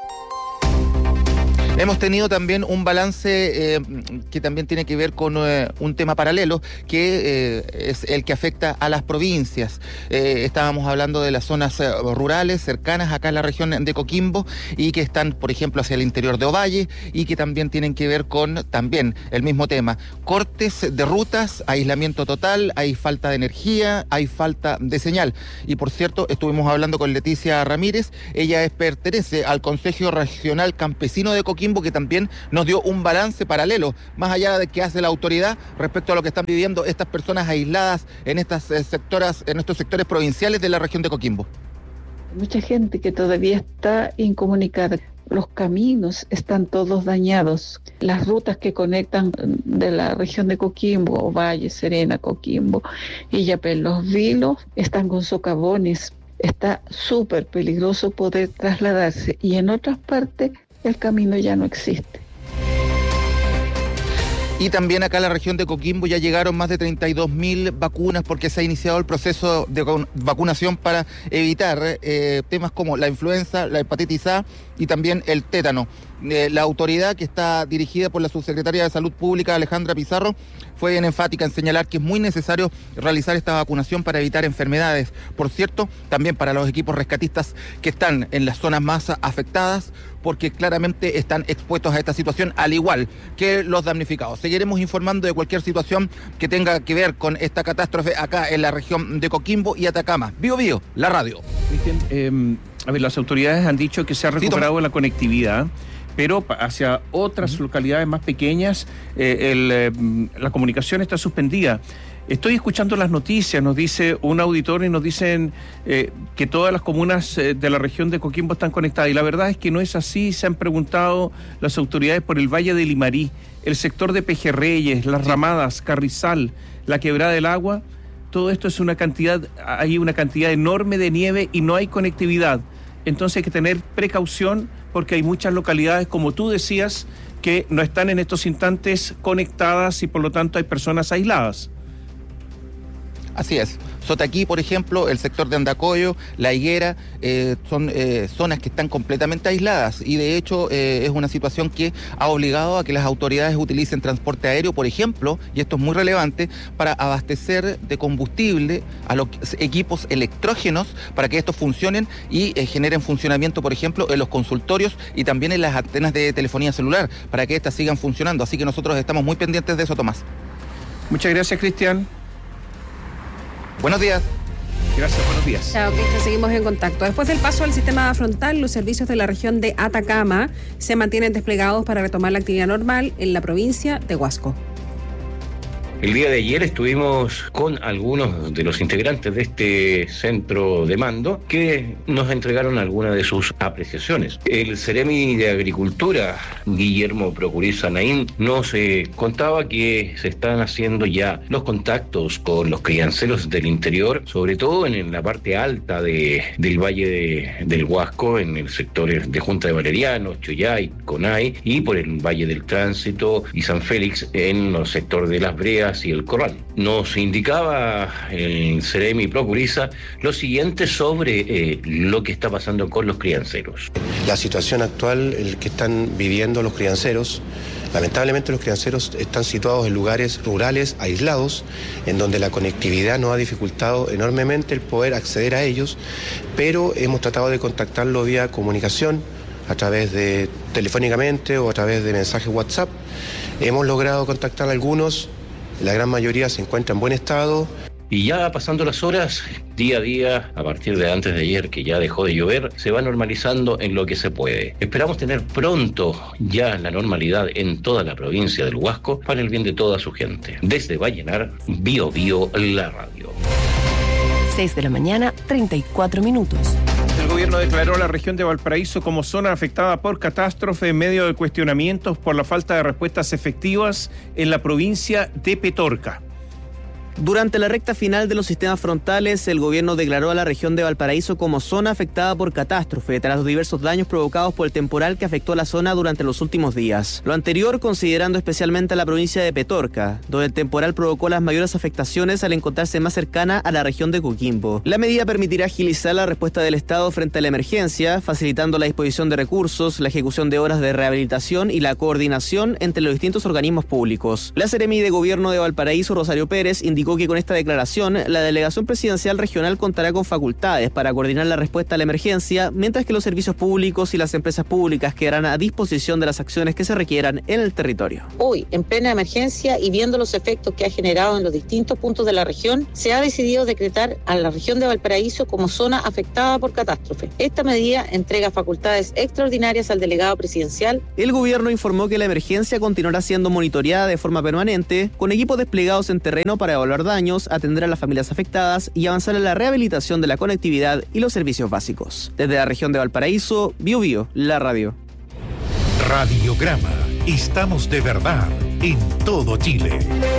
Hemos tenido también un balance eh, que también tiene que ver con eh, un tema paralelo, que eh, es el que afecta a las provincias. Eh, estábamos hablando de las zonas eh, rurales cercanas acá en la región de Coquimbo y que están, por ejemplo, hacia el interior de Ovalle y que también tienen que ver con también el mismo tema. Cortes de rutas, aislamiento total, hay falta de energía, hay falta de señal. Y por cierto, estuvimos hablando con Leticia Ramírez, ella es, pertenece al Consejo Regional Campesino de Coquimbo, que también nos dio un balance paralelo, más allá de que hace la autoridad respecto a lo que están viviendo estas personas aisladas en estas eh, sectoras, en estos sectores provinciales de la región de Coquimbo. Mucha gente que todavía está incomunicada. Los caminos están todos dañados. Las rutas que conectan de la región de Coquimbo, Valle, Serena, Coquimbo, Illapel, Los Vilos, están con socavones. Está súper peligroso poder trasladarse y en otras partes el camino ya no existe. Y también acá en la región de Coquimbo ya llegaron más de treinta y dos mil vacunas porque se ha iniciado el proceso de vacunación para evitar eh, temas como la influenza, la hepatitis A y también el tétano. Eh, la autoridad, que está dirigida por la subsecretaria de Salud Pública, Alejandra Pizarro, fue bien enfática en señalar que es muy necesario realizar esta vacunación para evitar enfermedades. Por cierto, también para los equipos rescatistas que están en las zonas más afectadas, porque claramente están expuestos a esta situación, al igual que los damnificados. Seguiremos informando de cualquier situación que tenga que ver con esta catástrofe acá en la región de Coquimbo y Atacama. Bio Bio, la radio. Cristian, eh, a ver, las autoridades han dicho que se ha recuperado sí, la conectividad, pero hacia otras uh-huh. localidades más pequeñas eh, el, eh, la comunicación está suspendida. Estoy escuchando las noticias, nos dice un auditor y nos dicen eh, que todas las comunas eh, de la región de Coquimbo están conectadas, y la verdad es que no es así. Se han preguntado las autoridades por el Valle de Limarí, el sector de Pejerreyes, Las Ramadas, Carrizal, la Quebrada del Agua. Todo esto es una cantidad, hay una cantidad enorme de nieve y no hay conectividad. Entonces hay que tener precaución porque hay muchas localidades, como tú decías, que no están en estos instantes conectadas y por lo tanto hay personas aisladas. Así es. Sotaquí, por ejemplo, el sector de Andacoyo, La Higuera, eh, son eh, zonas que están completamente aisladas y de hecho eh, es una situación que ha obligado a que las autoridades utilicen transporte aéreo, por ejemplo, y esto es muy relevante, para abastecer de combustible a los equipos electrógenos para que estos funcionen y eh, generen funcionamiento, por ejemplo, en los consultorios y también en las antenas de telefonía celular, para que éstas sigan funcionando. Así que nosotros estamos muy pendientes de eso, Tomás. Muchas gracias, Cristian. Buenos días. Gracias, buenos días. Chao, Cristian, seguimos en contacto. Después del paso al sistema frontal, los servicios de la región de Atacama se mantienen desplegados para retomar la actividad normal en la provincia de Huasco. El día de ayer estuvimos con algunos de los integrantes de este centro de mando que nos entregaron algunas de sus apreciaciones. El Ceremi de Agricultura, Guillermo Procuriza Naín, nos eh, contaba que se están haciendo ya los contactos con los crianceros del interior, sobre todo en, en la parte alta de, del Valle de, del Huasco, en el sector de Junta de Valeriano, Choyay, Conay, y por el Valle del Tránsito y San Félix en el sector de Las Breas y el Corral. Nos indicaba el Ceremi Procuriza lo siguiente sobre eh, lo que está pasando con los crianceros. La situación actual el que están viviendo los crianceros, lamentablemente los crianceros están situados en lugares rurales, aislados, en donde la conectividad nos ha dificultado enormemente el poder acceder a ellos, pero hemos tratado de contactarlo vía comunicación, a través de telefónicamente o a través de mensajes WhatsApp. Hemos logrado contactar a algunos. La gran mayoría se encuentra en buen estado. Y ya pasando las horas, día a día, a partir de antes de ayer, que ya dejó de llover, se va normalizando en lo que se puede. Esperamos tener pronto ya la normalidad en toda la provincia del Huasco para el bien de toda su gente. Desde Vallenar, Bio Bio, la radio. seis de la mañana, treinta y cuatro minutos. El gobierno declaró a la región de Valparaíso como zona afectada por catástrofe en medio de cuestionamientos por la falta de respuestas efectivas en la provincia de Petorca. Durante la recta final de los sistemas frontales, el gobierno declaró a la región de Valparaíso como zona afectada por catástrofe tras los diversos daños provocados por el temporal que afectó a la zona durante los últimos días. Lo anterior considerando especialmente a la provincia de Petorca, donde el temporal provocó las mayores afectaciones al encontrarse más cercana a la región de Coquimbo. La medida permitirá agilizar la respuesta del Estado frente a la emergencia, facilitando la disposición de recursos, la ejecución de obras de rehabilitación y la coordinación entre los distintos organismos públicos. La Seremi de Gobierno de Valparaíso, Rosario Pérez, indicó que con esta declaración la delegación presidencial regional contará con facultades para coordinar la respuesta a la emergencia, mientras que los servicios públicos y las empresas públicas quedarán a disposición de las acciones que se requieran en el territorio. Hoy, en plena emergencia y viendo los efectos que ha generado en los distintos puntos de la región, se ha decidido decretar a la región de Valparaíso como zona afectada por catástrofe. Esta medida entrega facultades extraordinarias al delegado presidencial. El gobierno informó que la emergencia continuará siendo monitoreada de forma permanente, con equipos desplegados en terreno para evaluar daños, atender a las familias afectadas y avanzar en la rehabilitación de la conectividad y los servicios básicos. Desde la región de Valparaíso, Bio Bio, la radio. Radiograma. Estamos de verdad en todo Chile.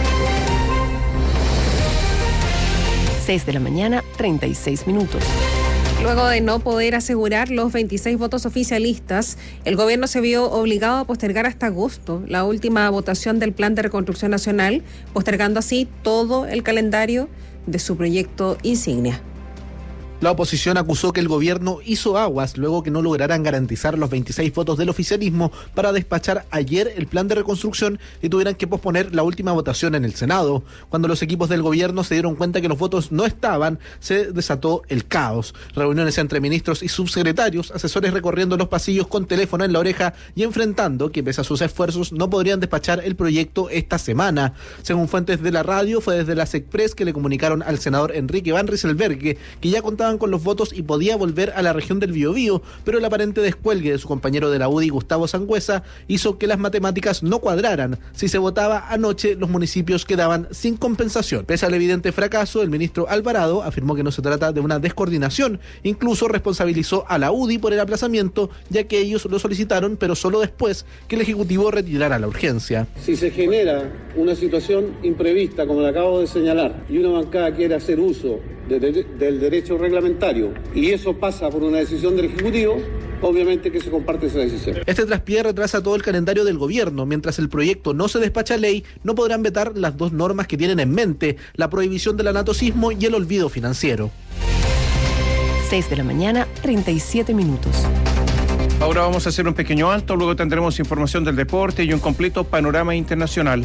seis de la mañana, treinta y seis minutos. Luego de no poder asegurar los veintiséis votos oficialistas, el gobierno se vio obligado a postergar hasta agosto la última votación del Plan de Reconstrucción Nacional, postergando así todo el calendario de su proyecto insignia. La oposición acusó que el gobierno hizo aguas luego que no lograran garantizar los veintiséis votos del oficialismo para despachar ayer el plan de reconstrucción y tuvieran que posponer la última votación en el Senado. Cuando los equipos del gobierno se dieron cuenta que los votos no estaban, se desató el caos. Reuniones entre ministros y subsecretarios, asesores recorriendo los pasillos con teléfono en la oreja y enfrentando que pese a sus esfuerzos no podrían despachar el proyecto esta semana. Según fuentes de la radio, fue desde la SECPRES que le comunicaron al senador Enrique Van Rieselberghe que ya contaban con los votos y podía volver a la región del Biobío, pero el aparente descuelgue de su compañero de la U D I, Gustavo Sangüesa, hizo que las matemáticas no cuadraran. Si se votaba anoche, los municipios quedaban sin compensación. Pese al evidente fracaso, el ministro Alvarado afirmó que no se trata de una descoordinación. Incluso responsabilizó a la U D I por el aplazamiento, ya que ellos lo solicitaron, pero solo después que el Ejecutivo retirara la urgencia. Si se genera una situación imprevista, como la acabo de señalar, y una bancada quiere hacer uso de, de, del derecho reglamentario, y eso pasa por una decisión del Ejecutivo, obviamente que se comparte esa decisión. Este traspié retrasa todo el calendario del gobierno. Mientras el proyecto no se despacha a ley, no podrán vetar las dos normas que tienen en mente, la prohibición del anatocismo y el olvido financiero. seis de la mañana, treinta y siete minutos. Ahora vamos a hacer un pequeño alto, luego tendremos información del deporte y un completo panorama internacional.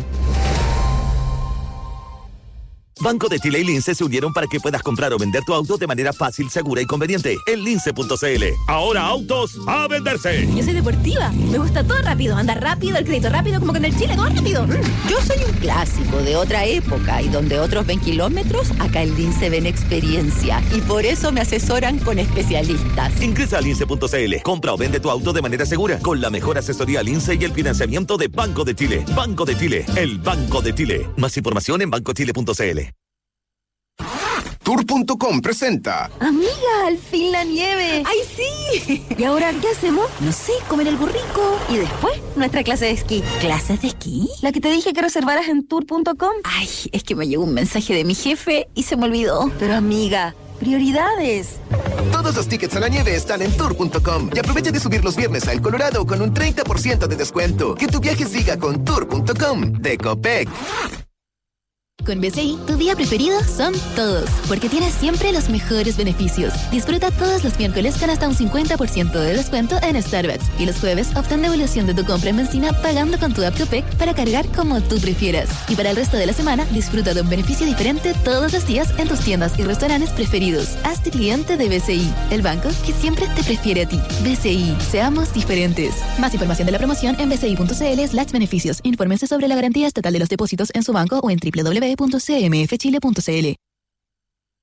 Banco de Chile y Lince se unieron para que puedas comprar o vender tu auto de manera fácil, segura y conveniente en lince punto c l. Ahora autos a venderse. Yo soy deportiva, me gusta todo rápido, andar rápido, el crédito rápido, como que en el Chile todo rápido. Yo soy un clásico de otra época y donde otros ven kilómetros, acá en Lince ven experiencia y por eso me asesoran con especialistas. Ingresa a lince punto c l, compra o vende tu auto de manera segura con la mejor asesoría Lince y el financiamiento de Banco de Chile. Banco de Chile, el Banco de Chile. Más información en banco chile punto c l. Tour punto com presenta. Amiga, al fin la nieve. ¡Ay, sí! ¿Y ahora qué hacemos? No sé, comer algo rico. Y después, nuestra clase de esquí. ¿Clases de esquí? La que te dije que reservaras en tour punto com. Ay, es que me llegó un mensaje de mi jefe y se me olvidó. Pero amiga, prioridades. Todos los tickets a la nieve están en tour punto com y aprovecha de subir los viernes a El Colorado con un treinta por ciento de descuento. Que tu viaje siga con tour punto com de Copec. Con B C I, tu día preferido son todos, porque tienes siempre los mejores beneficios. Disfruta todos los miércoles con hasta un cincuenta por ciento de descuento en Starbucks y los jueves obtén devolución de tu compra en benzina pagando con tu app Copec para cargar como tú prefieras. Y para el resto de la semana, disfruta de un beneficio diferente todos los días en tus tiendas y restaurantes preferidos. Hazte cliente de B C I, el banco que siempre te prefiere a ti. B C I, seamos diferentes. Más información de la promoción en b c i punto c l slash beneficios. Infórmense sobre la garantía estatal de los depósitos en su banco o en doble u doble u doble u punto c m f chile punto c l.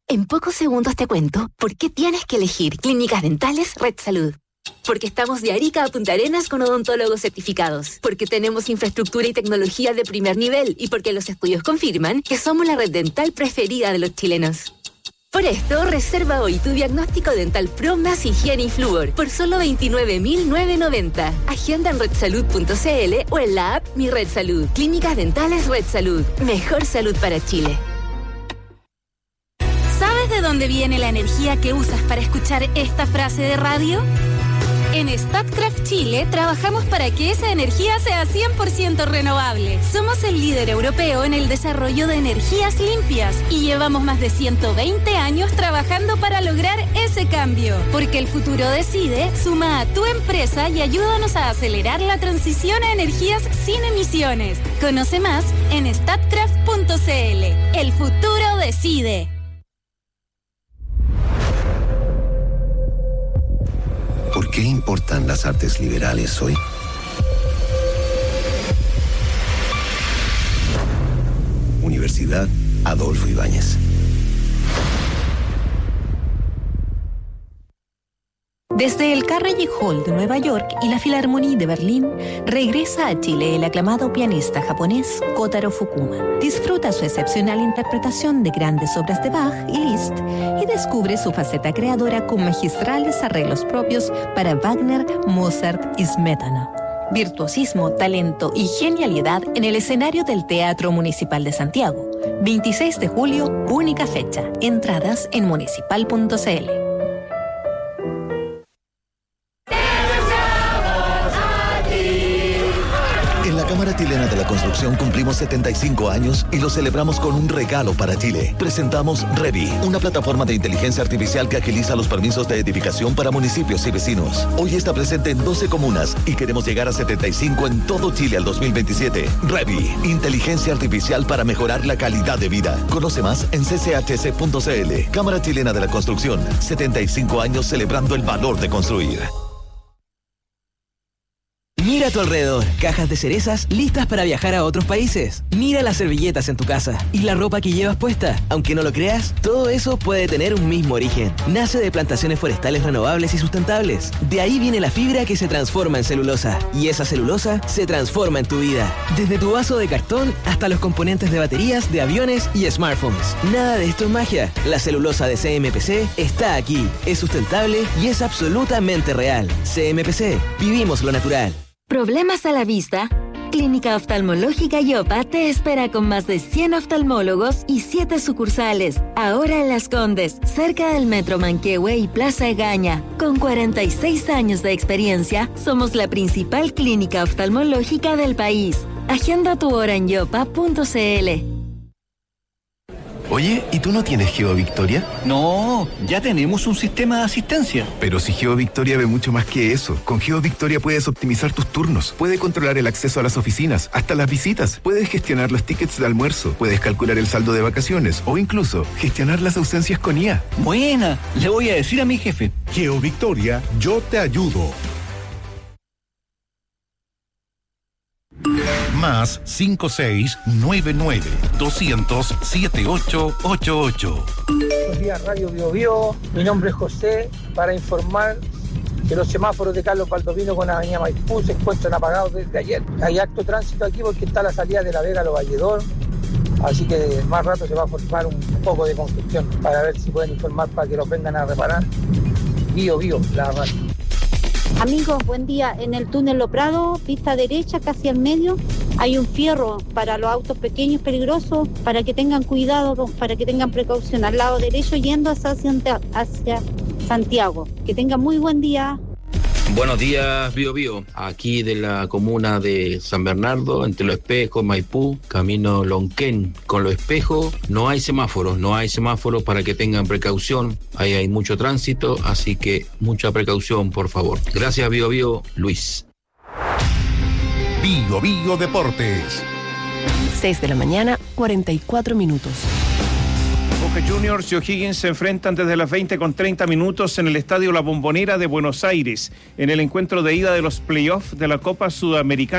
En pocos segundos te cuento por qué tienes que elegir Clínicas Dentales Red Salud. Porque estamos de Arica a Punta Arenas con odontólogos certificados. Porque tenemos infraestructura y tecnología de primer nivel. Y porque los estudios confirman que somos la red dental preferida de los chilenos. Por esto, reserva hoy tu diagnóstico dental Pro más higiene y flúor por solo veintinueve mil novecientos noventa. Agenda en red salud punto c l o en la app Mi Red Salud. Clínicas Dentales Red Salud. Mejor salud para Chile. ¿Sabes de dónde viene la energía que usas para escuchar esta frase de radio? En Statkraft Chile trabajamos para que esa energía sea cien por ciento renovable. Somos el líder europeo en el desarrollo de energías limpias y llevamos más de ciento veinte años trabajando para lograr ese cambio. Porque el futuro decide, suma a tu empresa y ayúdanos a acelerar la transición a energías sin emisiones. Conoce más en statkraft punto c l. El futuro decide. ¿Por qué importan las artes liberales hoy? Universidad Adolfo Ibáñez. Desde el Carnegie Hall de Nueva York y la Philharmonie de Berlín, regresa a Chile el aclamado pianista japonés Kotaro Fukuma. Disfruta su excepcional interpretación de grandes obras de Bach y Liszt y descubre su faceta creadora con magistrales arreglos propios para Wagner, Mozart y Smetana. Virtuosismo, talento y genialidad en el escenario del Teatro Municipal de Santiago. veintiséis de julio, única fecha. Entradas en municipal punto c l. Cámara Chilena de la Construcción cumplimos setenta y cinco años y lo celebramos con un regalo para Chile. Presentamos Revi, una plataforma de inteligencia artificial que agiliza los permisos de edificación para municipios y vecinos. Hoy está presente en doce comunas y queremos llegar a setenta y cinco en todo Chile al dos mil veintisiete. Revi, inteligencia artificial para mejorar la calidad de vida. Conoce más en c c h c punto c l. Cámara Chilena de la Construcción, setenta y cinco años celebrando el valor de construir. Mira a tu alrededor, cajas de cerezas listas para viajar a otros países. Mira las servilletas en tu casa y la ropa que llevas puesta. Aunque no lo creas, todo eso puede tener un mismo origen. Nace de plantaciones forestales renovables y sustentables. De ahí viene la fibra que se transforma en celulosa. Y esa celulosa se transforma en tu vida. Desde tu vaso de cartón hasta los componentes de baterías, de aviones y smartphones. Nada de esto es magia. La celulosa de C M P C está aquí. Es sustentable y es absolutamente real. C M P C. Vivimos lo natural. ¿Problemas a la vista? Clínica Oftalmológica Yopa te espera con más de cien oftalmólogos y siete sucursales. Ahora en Las Condes, cerca del Metro Manquehue y Plaza Egaña. Con cuarenta y seis años de experiencia, somos la principal clínica oftalmológica del país. Agenda tu hora en yopa punto c l. Oye, ¿y tú no tienes GeoVictoria? No, ya tenemos un sistema de asistencia. Pero si GeoVictoria ve mucho más que eso. Con GeoVictoria puedes optimizar tus turnos, puedes controlar el acceso a las oficinas, hasta las visitas, puedes gestionar los tickets de almuerzo, puedes calcular el saldo de vacaciones o incluso gestionar las ausencias con I A. Buena, le voy a decir a mi jefe. GeoVictoria, yo te ayudo. Más cinco seis nueve nueve doscientos setenta y ocho ochenta y ocho. Buenos días, Radio Bio Bio. Mi nombre es José, para informar que los semáforos de Carlos Baldovino con Avenida Maipú se encuentran apagados desde ayer. Hay harto tránsito aquí porque está la salida de La Vega a Los Valledor, así que más rato se va a formar un poco de congestión para ver si pueden informar para que los vengan a reparar. Bio Bio, la radio. Amigos, buen día. En el túnel Lo Prado, pista derecha, casi al medio, hay un fierro para los autos pequeños peligrosos, para que tengan cuidado, para que tengan precaución. Al lado derecho, yendo hacia, hacia Santiago. Que tengan muy buen día. Buenos días, Bio Bio. Aquí de la comuna de San Bernardo, entre Los Espejos, Maipú, camino Lonquén. Con Los Espejos no hay semáforos, no hay semáforos para que tengan precaución. Ahí hay mucho tránsito, así que mucha precaución, por favor. Gracias, Bio Bio. Luis. Bio Bio Deportes. seis de la mañana, cuarenta y cuatro minutos. Boca Juniors y O'Higgins se enfrentan desde las veinte con treinta minutos en el Estadio La Bombonera de Buenos Aires, en el encuentro de ida de los playoffs de la Copa Sudamericana.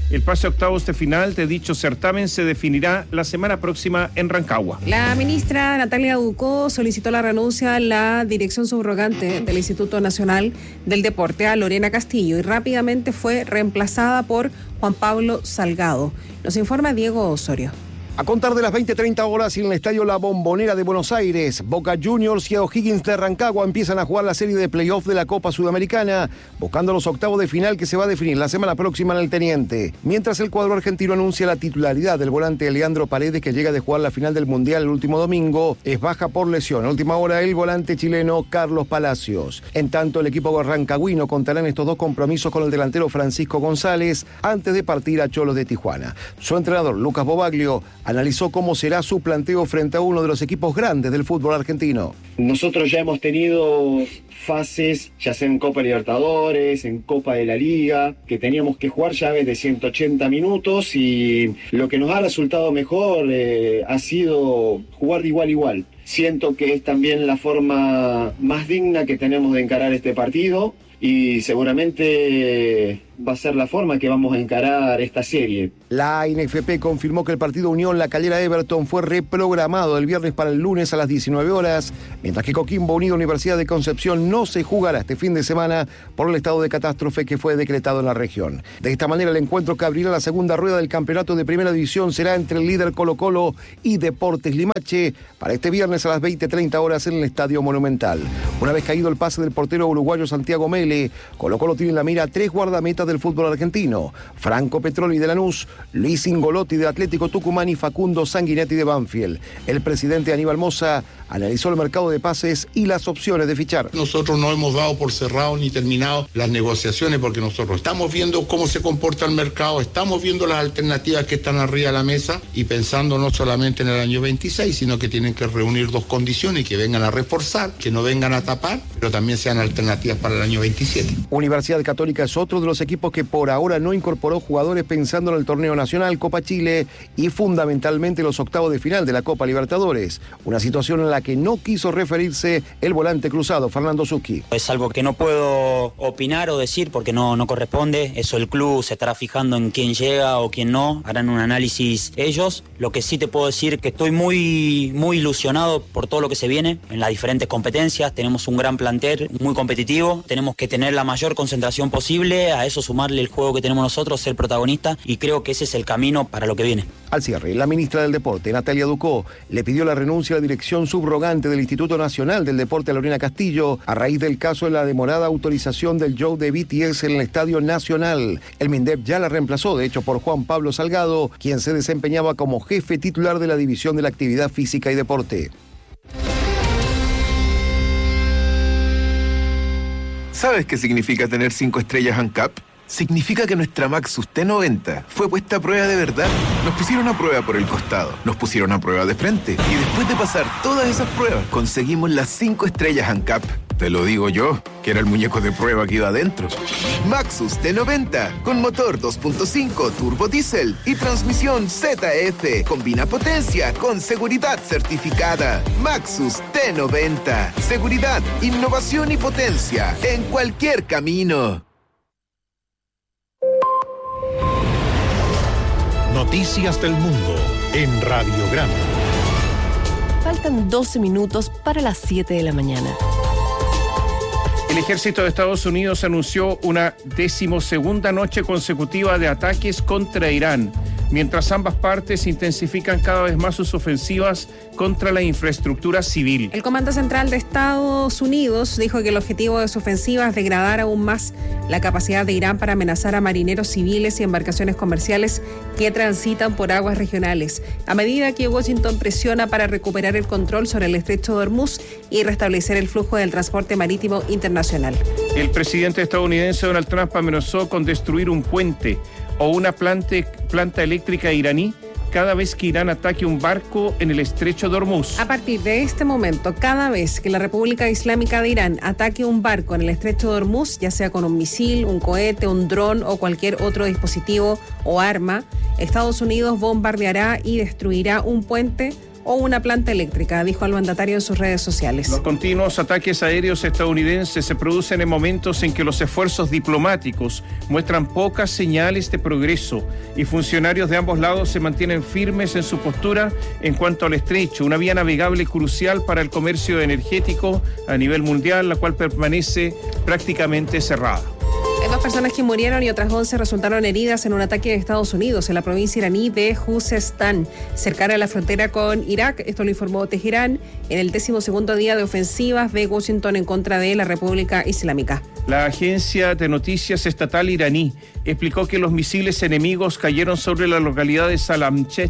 El pase a octavos de final de dicho certamen se definirá la semana próxima en Rancagua. La ministra Natalia Ducó solicitó la renuncia a la dirección subrogante del Instituto Nacional del Deporte, a Lorena Castillo, y rápidamente fue reemplazada por Juan Pablo Salgado. Nos informa Diego Osorio. A contar de las veinte treinta horas en el estadio La Bombonera de Buenos Aires, Boca Juniors y O'Higgins de Rancagua empiezan a jugar la serie de playoff de la Copa Sudamericana, buscando los octavos de final que se va a definir la semana próxima en el Teniente. Mientras el cuadro argentino anuncia la titularidad del volante Leandro Paredes, que llega de jugar la final del Mundial el último domingo, es baja por lesión. A última hora el volante chileno Carlos Palacios. En tanto, el equipo rancagüino contará en estos dos compromisos con el delantero Francisco González antes de partir a Cholos de Tijuana. Su entrenador Lucas Bobaglio analizó cómo será su planteo frente a uno de los equipos grandes del fútbol argentino. Nosotros ya hemos tenido fases, ya sea en Copa Libertadores, en Copa de la Liga, que teníamos que jugar llaves de ciento ochenta minutos, y lo que nos ha resultado mejor eh, ha sido jugar de igual a igual. Siento que es también la forma más digna que tenemos de encarar este partido, y seguramente va a ser la forma que vamos a encarar esta serie. La A N F P confirmó que el partido Unión La Calera Everton fue reprogramado el viernes para el lunes a las diecinueve horas, mientras que Coquimbo Unido Universidad de Concepción no se jugará este fin de semana por el estado de catástrofe que fue decretado en la región. De esta manera, el encuentro que abrirá la segunda rueda del campeonato de Primera División será entre el líder Colo Colo y Deportes Limache para este viernes a las veinte treinta horas en el Estadio Monumental. Una vez caído el pase del portero uruguayo Santiago Mele, Colo Colo tiene en la mira a tres guardametas del fútbol argentino: Franco Petroli de Lanús, Luis Ingolotti de Atlético Tucumán y Facundo Sanguinetti de Banfield. El presidente Aníbal Mosa analizó el mercado de pases y las opciones de fichar. Nosotros no hemos dado por cerrado ni terminado las negociaciones, porque nosotros estamos viendo cómo se comporta el mercado, estamos viendo las alternativas que están arriba de la mesa y pensando no solamente en el año veintiséis, sino que tienen que reunir dos condiciones: que vengan a reforzar, que no vengan a tapar, pero también sean alternativas para el año veintisiete. Universidad Católica es otro de los equipos que por ahora no incorporó jugadores pensando en el torneo nacional, Copa Chile y fundamentalmente los octavos de final de la Copa Libertadores. Una situación en la que no quiso referirse el volante cruzado Fernando Zucchi. Es algo que no puedo opinar o decir porque no, no corresponde. Eso el club se estará fijando en quién llega o quién no. Harán un análisis ellos. Lo que sí te puedo decir es que estoy muy, muy ilusionado por todo lo que se viene en las diferentes competencias. Tenemos un gran plantel, muy competitivo. Tenemos que tener la mayor concentración posible. A eso sumarle el juego que tenemos nosotros, ser protagonista, y creo que ese es el camino para lo que viene. Al cierre, la ministra del Deporte, Natalia Ducó, le pidió la renuncia a la dirección subrogante del Instituto Nacional del Deporte a Lorena Castillo a raíz del caso de la demorada autorización del show de B T S en el Estadio Nacional. El MINDEP ya la reemplazó, de hecho, por Juan Pablo Salgado, quien se desempeñaba como jefe titular de la División de la Actividad Física y Deporte. ¿Sabes qué significa tener cinco estrellas ANCAP? Significa que nuestra Maxus T noventa fue puesta a prueba de verdad. Nos pusieron a prueba por el costado, nos pusieron a prueba de frente, y después de pasar todas esas pruebas, conseguimos las cinco estrellas ANCAP. Te lo digo yo, que era el muñeco de prueba que iba adentro. Maxus T noventa, con motor dos punto cinco turbo diésel y transmisión Z F. Combina potencia con seguridad certificada. Maxus T noventa. Seguridad, innovación y potencia en cualquier camino. Noticias del Mundo en Radiograma. Faltan doce minutos para las siete de la mañana. El ejército de Estados Unidos anunció una decimosegunda noche consecutiva de ataques contra Irán, mientras ambas partes intensifican cada vez más sus ofensivas contra la infraestructura civil. El Comando Central de Estados Unidos dijo que el objetivo de su ofensiva es degradar aún más la capacidad de Irán para amenazar a marineros civiles y embarcaciones comerciales que transitan por aguas regionales, a medida que Washington presiona para recuperar el control sobre el estrecho de Hormuz y restablecer el flujo del transporte marítimo internacional. El presidente estadounidense Donald Trump amenazó con destruir un puente o una planta, planta eléctrica iraní cada vez que Irán ataque un barco en el estrecho de Hormuz. A partir de este momento, cada vez que la República Islámica de Irán ataque un barco en el estrecho de Hormuz, ya sea con un misil, un cohete, un dron o cualquier otro dispositivo o arma, Estados Unidos bombardeará y destruirá un puente o una planta eléctrica, dijo el mandatario en sus redes sociales. Los continuos ataques aéreos estadounidenses se producen en momentos en que los esfuerzos diplomáticos muestran pocas señales de progreso y funcionarios de ambos lados se mantienen firmes en su postura en cuanto al estrecho, una vía navegable crucial para el comercio energético a nivel mundial, la cual permanece prácticamente cerrada. Hay dos personas que murieron y otras once resultaron heridas en un ataque de Estados Unidos en la provincia iraní de Juzestán, cercana a la frontera con Irak. Esto lo informó Teherán en el décimo segundo día de ofensivas de Washington en contra de la República Islámica. La agencia de noticias estatal iraní explicó que los misiles enemigos cayeron sobre la localidad de Salamchet,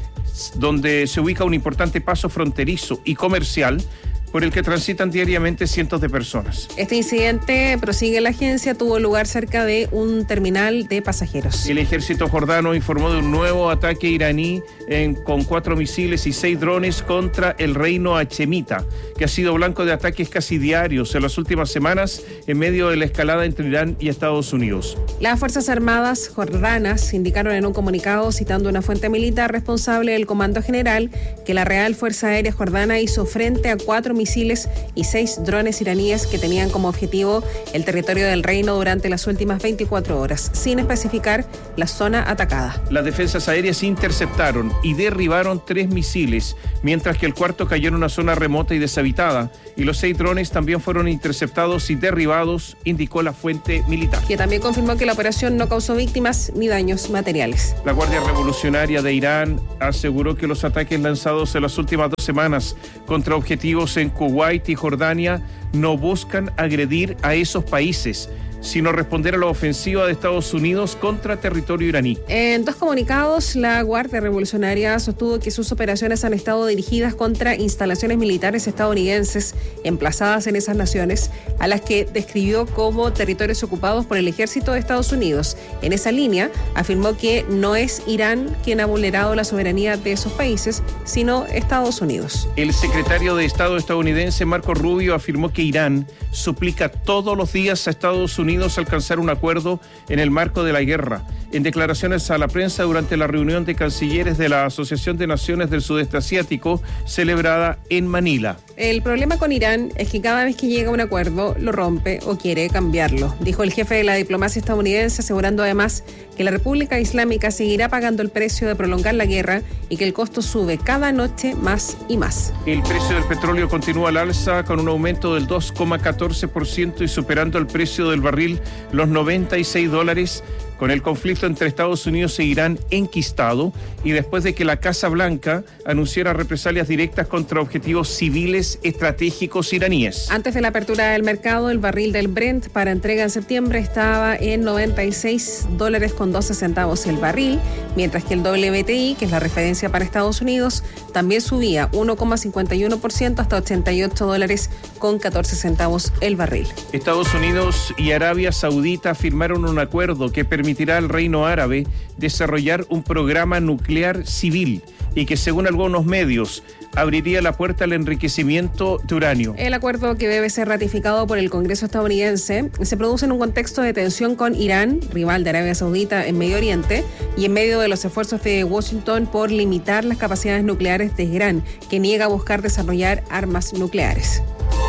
donde se ubica un importante paso fronterizo y comercial por el que transitan diariamente cientos de personas. Este incidente, prosigue la agencia, tuvo lugar cerca de un terminal de pasajeros. El ejército jordano informó de un nuevo ataque iraní en, con cuatro misiles y seis drones contra el reino hachemita, que ha sido blanco de ataques casi diarios en las últimas semanas en medio de la escalada entre Irán y Estados Unidos. Las Fuerzas Armadas jordanas indicaron en un comunicado, citando una fuente militar responsable del Comando General, que la Real Fuerza Aérea Jordana hizo frente a cuatro misiles y seis drones iraníes que tenían como objetivo el territorio del reino durante las últimas veinticuatro horas, sin especificar la zona atacada. Las defensas aéreas interceptaron y derribaron tres misiles, mientras que el cuarto cayó en una zona remota y deshabitada, y los seis drones también fueron interceptados y derribados, indicó la fuente militar. Que también confirmó que la operación no causó víctimas ni daños materiales. La Guardia Revolucionaria de Irán aseguró que los ataques lanzados en las últimas dos semanas contra objetivos en Kuwait y Jordania no buscan agredir a esos países, sino responder a la ofensiva de Estados Unidos contra territorio iraní. En dos comunicados, la Guardia Revolucionaria sostuvo que sus operaciones han estado dirigidas contra instalaciones militares estadounidenses emplazadas en esas naciones, a las que describió como territorios ocupados por el ejército de Estados Unidos. En esa línea, afirmó que no es Irán quien ha vulnerado la soberanía de esos países, sino Estados Unidos. El secretario de Estado estadounidense, Marco Rubio, afirmó que Irán suplica todos los días a Estados Unidos alcanzar un acuerdo en el marco de la guerra. En declaraciones a la prensa durante la reunión de cancilleres de la Asociación de Naciones del Sudeste Asiático celebrada en Manila. El problema con Irán es que cada vez que llega a un acuerdo lo rompe o quiere cambiarlo, dijo el jefe de la diplomacia estadounidense, asegurando además que la República Islámica seguirá pagando el precio de prolongar la guerra y que el costo sube cada noche más y más. El precio del petróleo continúa al alza con un aumento del dos coma catorce por ciento y superando el precio del barril los noventa y seis dólares, con el conflicto entre Estados Unidos e Irán enquistado y después de que la Casa Blanca anunciara represalias directas contra objetivos civiles estratégicos iraníes. Antes de la apertura del mercado, el barril del Brent para entrega en septiembre estaba en noventa y seis dólares con doce centavos el barril, mientras que el W T I, que es la referencia para Estados Unidos, también subía uno coma cincuenta y uno por ciento hasta ochenta y ocho dólares con catorce centavos el barril. Estados Unidos y Arabia Saudita firmaron un acuerdo que permite permitirá al Reino Árabe desarrollar un programa nuclear civil y que, según algunos medios, abriría la puerta al enriquecimiento de uranio. El acuerdo, que debe ser ratificado por el Congreso estadounidense, se produce en un contexto de tensión con Irán, rival de Arabia Saudita en Medio Oriente, y en medio de los esfuerzos de Washington por limitar las capacidades nucleares de Irán, que niega a buscar desarrollar armas nucleares.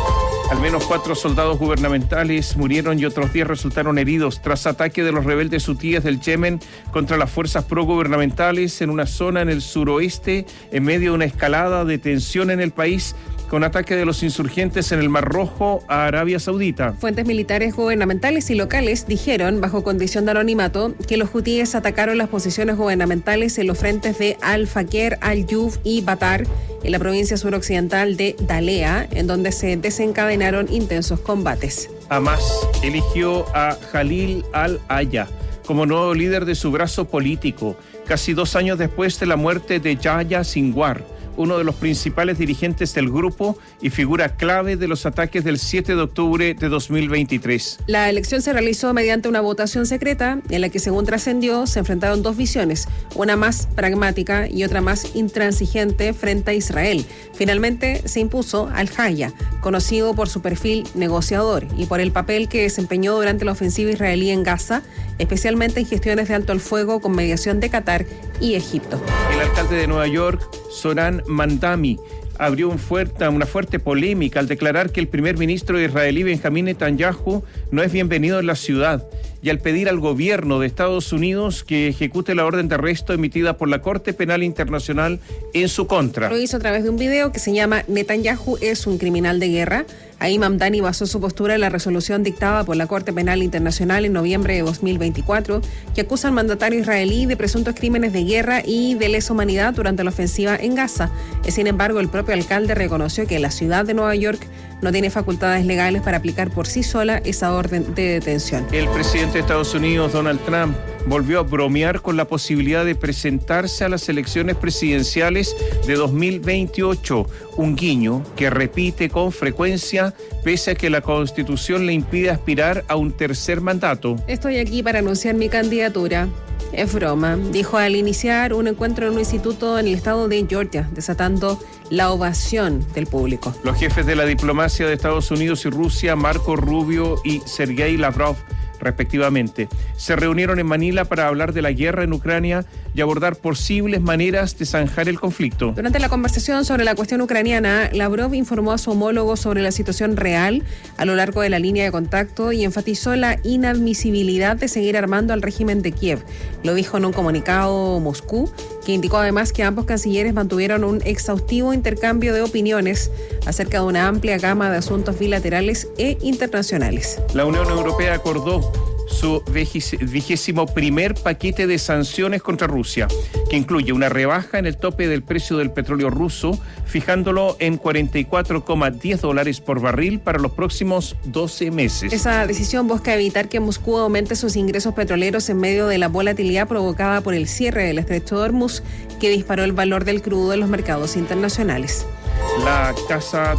Al menos cuatro soldados gubernamentales murieron y otros diez resultaron heridos tras ataque de los rebeldes hutíes del Yemen contra las fuerzas progubernamentales en una zona en el suroeste en medio de una escalada de tensión en el país, con ataque de los insurgentes en el Mar Rojo a Arabia Saudita. Fuentes militares gubernamentales y locales dijeron, bajo condición de anonimato, que los hutíes atacaron las posiciones gubernamentales en los frentes de Al-Fakir, Al-Yuf y Batar, en la provincia suroccidental de Dalea, en donde se desencadenaron intensos combates. Hamas eligió a Jalil al-Aya como nuevo líder de su brazo político, casi dos años después de la muerte de Yahya Sinwar, uno de los principales dirigentes del grupo y figura clave de los ataques del siete de octubre de dos mil veintitrés. La elección se realizó mediante una votación secreta en la que, según trascendió, se enfrentaron dos visiones, una más pragmática y otra más intransigente frente a Israel. Finalmente se impuso al-Aya, conocido por su perfil negociador y por el papel que desempeñó durante la ofensiva israelí en Gaza, especialmente en gestiones de alto el fuego con mediación de Qatar y Egipto. El alcalde de Nueva York, Zoran Mandami, abrió un fuerte, una fuerte polémica al declarar que el primer ministro israelí Benjamín Netanyahu no es bienvenido en la ciudad y al pedir al gobierno de Estados Unidos que ejecute la orden de arresto emitida por la Corte Penal Internacional en su contra. Lo hizo a través de un video que se llama Netanyahu es un criminal de guerra. Ahí Mamdani basó su postura en la resolución dictada por la Corte Penal Internacional en noviembre de dos mil veinticuatro, que acusa al mandatario israelí de presuntos crímenes de guerra y de lesa humanidad durante la ofensiva en Gaza. Sin embargo, el propio alcalde reconoció que la ciudad de Nueva York no tiene facultades legales para aplicar por sí sola esa orden de detención. El presidente de Estados Unidos, Donald Trump, volvió a bromear con la posibilidad de presentarse a las elecciones presidenciales de dos mil veintiocho, un guiño que repite con frecuencia pese a que la Constitución le impide aspirar a un tercer mandato. Estoy aquí para anunciar mi candidatura. Es broma, dijo al iniciar un encuentro en un instituto en el estado de Georgia, desatando la ovación del público. Los jefes de la diplomacia de Estados Unidos y Rusia, Marco Rubio y Sergei Lavrov, respectivamente, se reunieron en Manila para hablar de la guerra en Ucrania y abordar posibles maneras de zanjar el conflicto. Durante la conversación sobre la cuestión ucraniana, Lavrov informó a su homólogo sobre la situación real a lo largo de la línea de contacto y enfatizó la inadmisibilidad de seguir armando al régimen de Kiev. Lo dijo en un comunicado Moscú, que indicó además que ambos cancilleres mantuvieron un exhaustivo intercambio de opiniones acerca de una amplia gama de asuntos bilaterales e internacionales. La Unión Europea acordó su vigésimo primer paquete de sanciones contra Rusia, que incluye una rebaja en el tope del precio del petróleo ruso, fijándolo en cuarenta y cuatro coma diez dólares por barril para los próximos doce meses. Esa decisión busca evitar que Moscú aumente sus ingresos petroleros en medio de la volatilidad provocada por el cierre del estrecho de Hormuz, que disparó el valor del crudo en los mercados internacionales. La Casa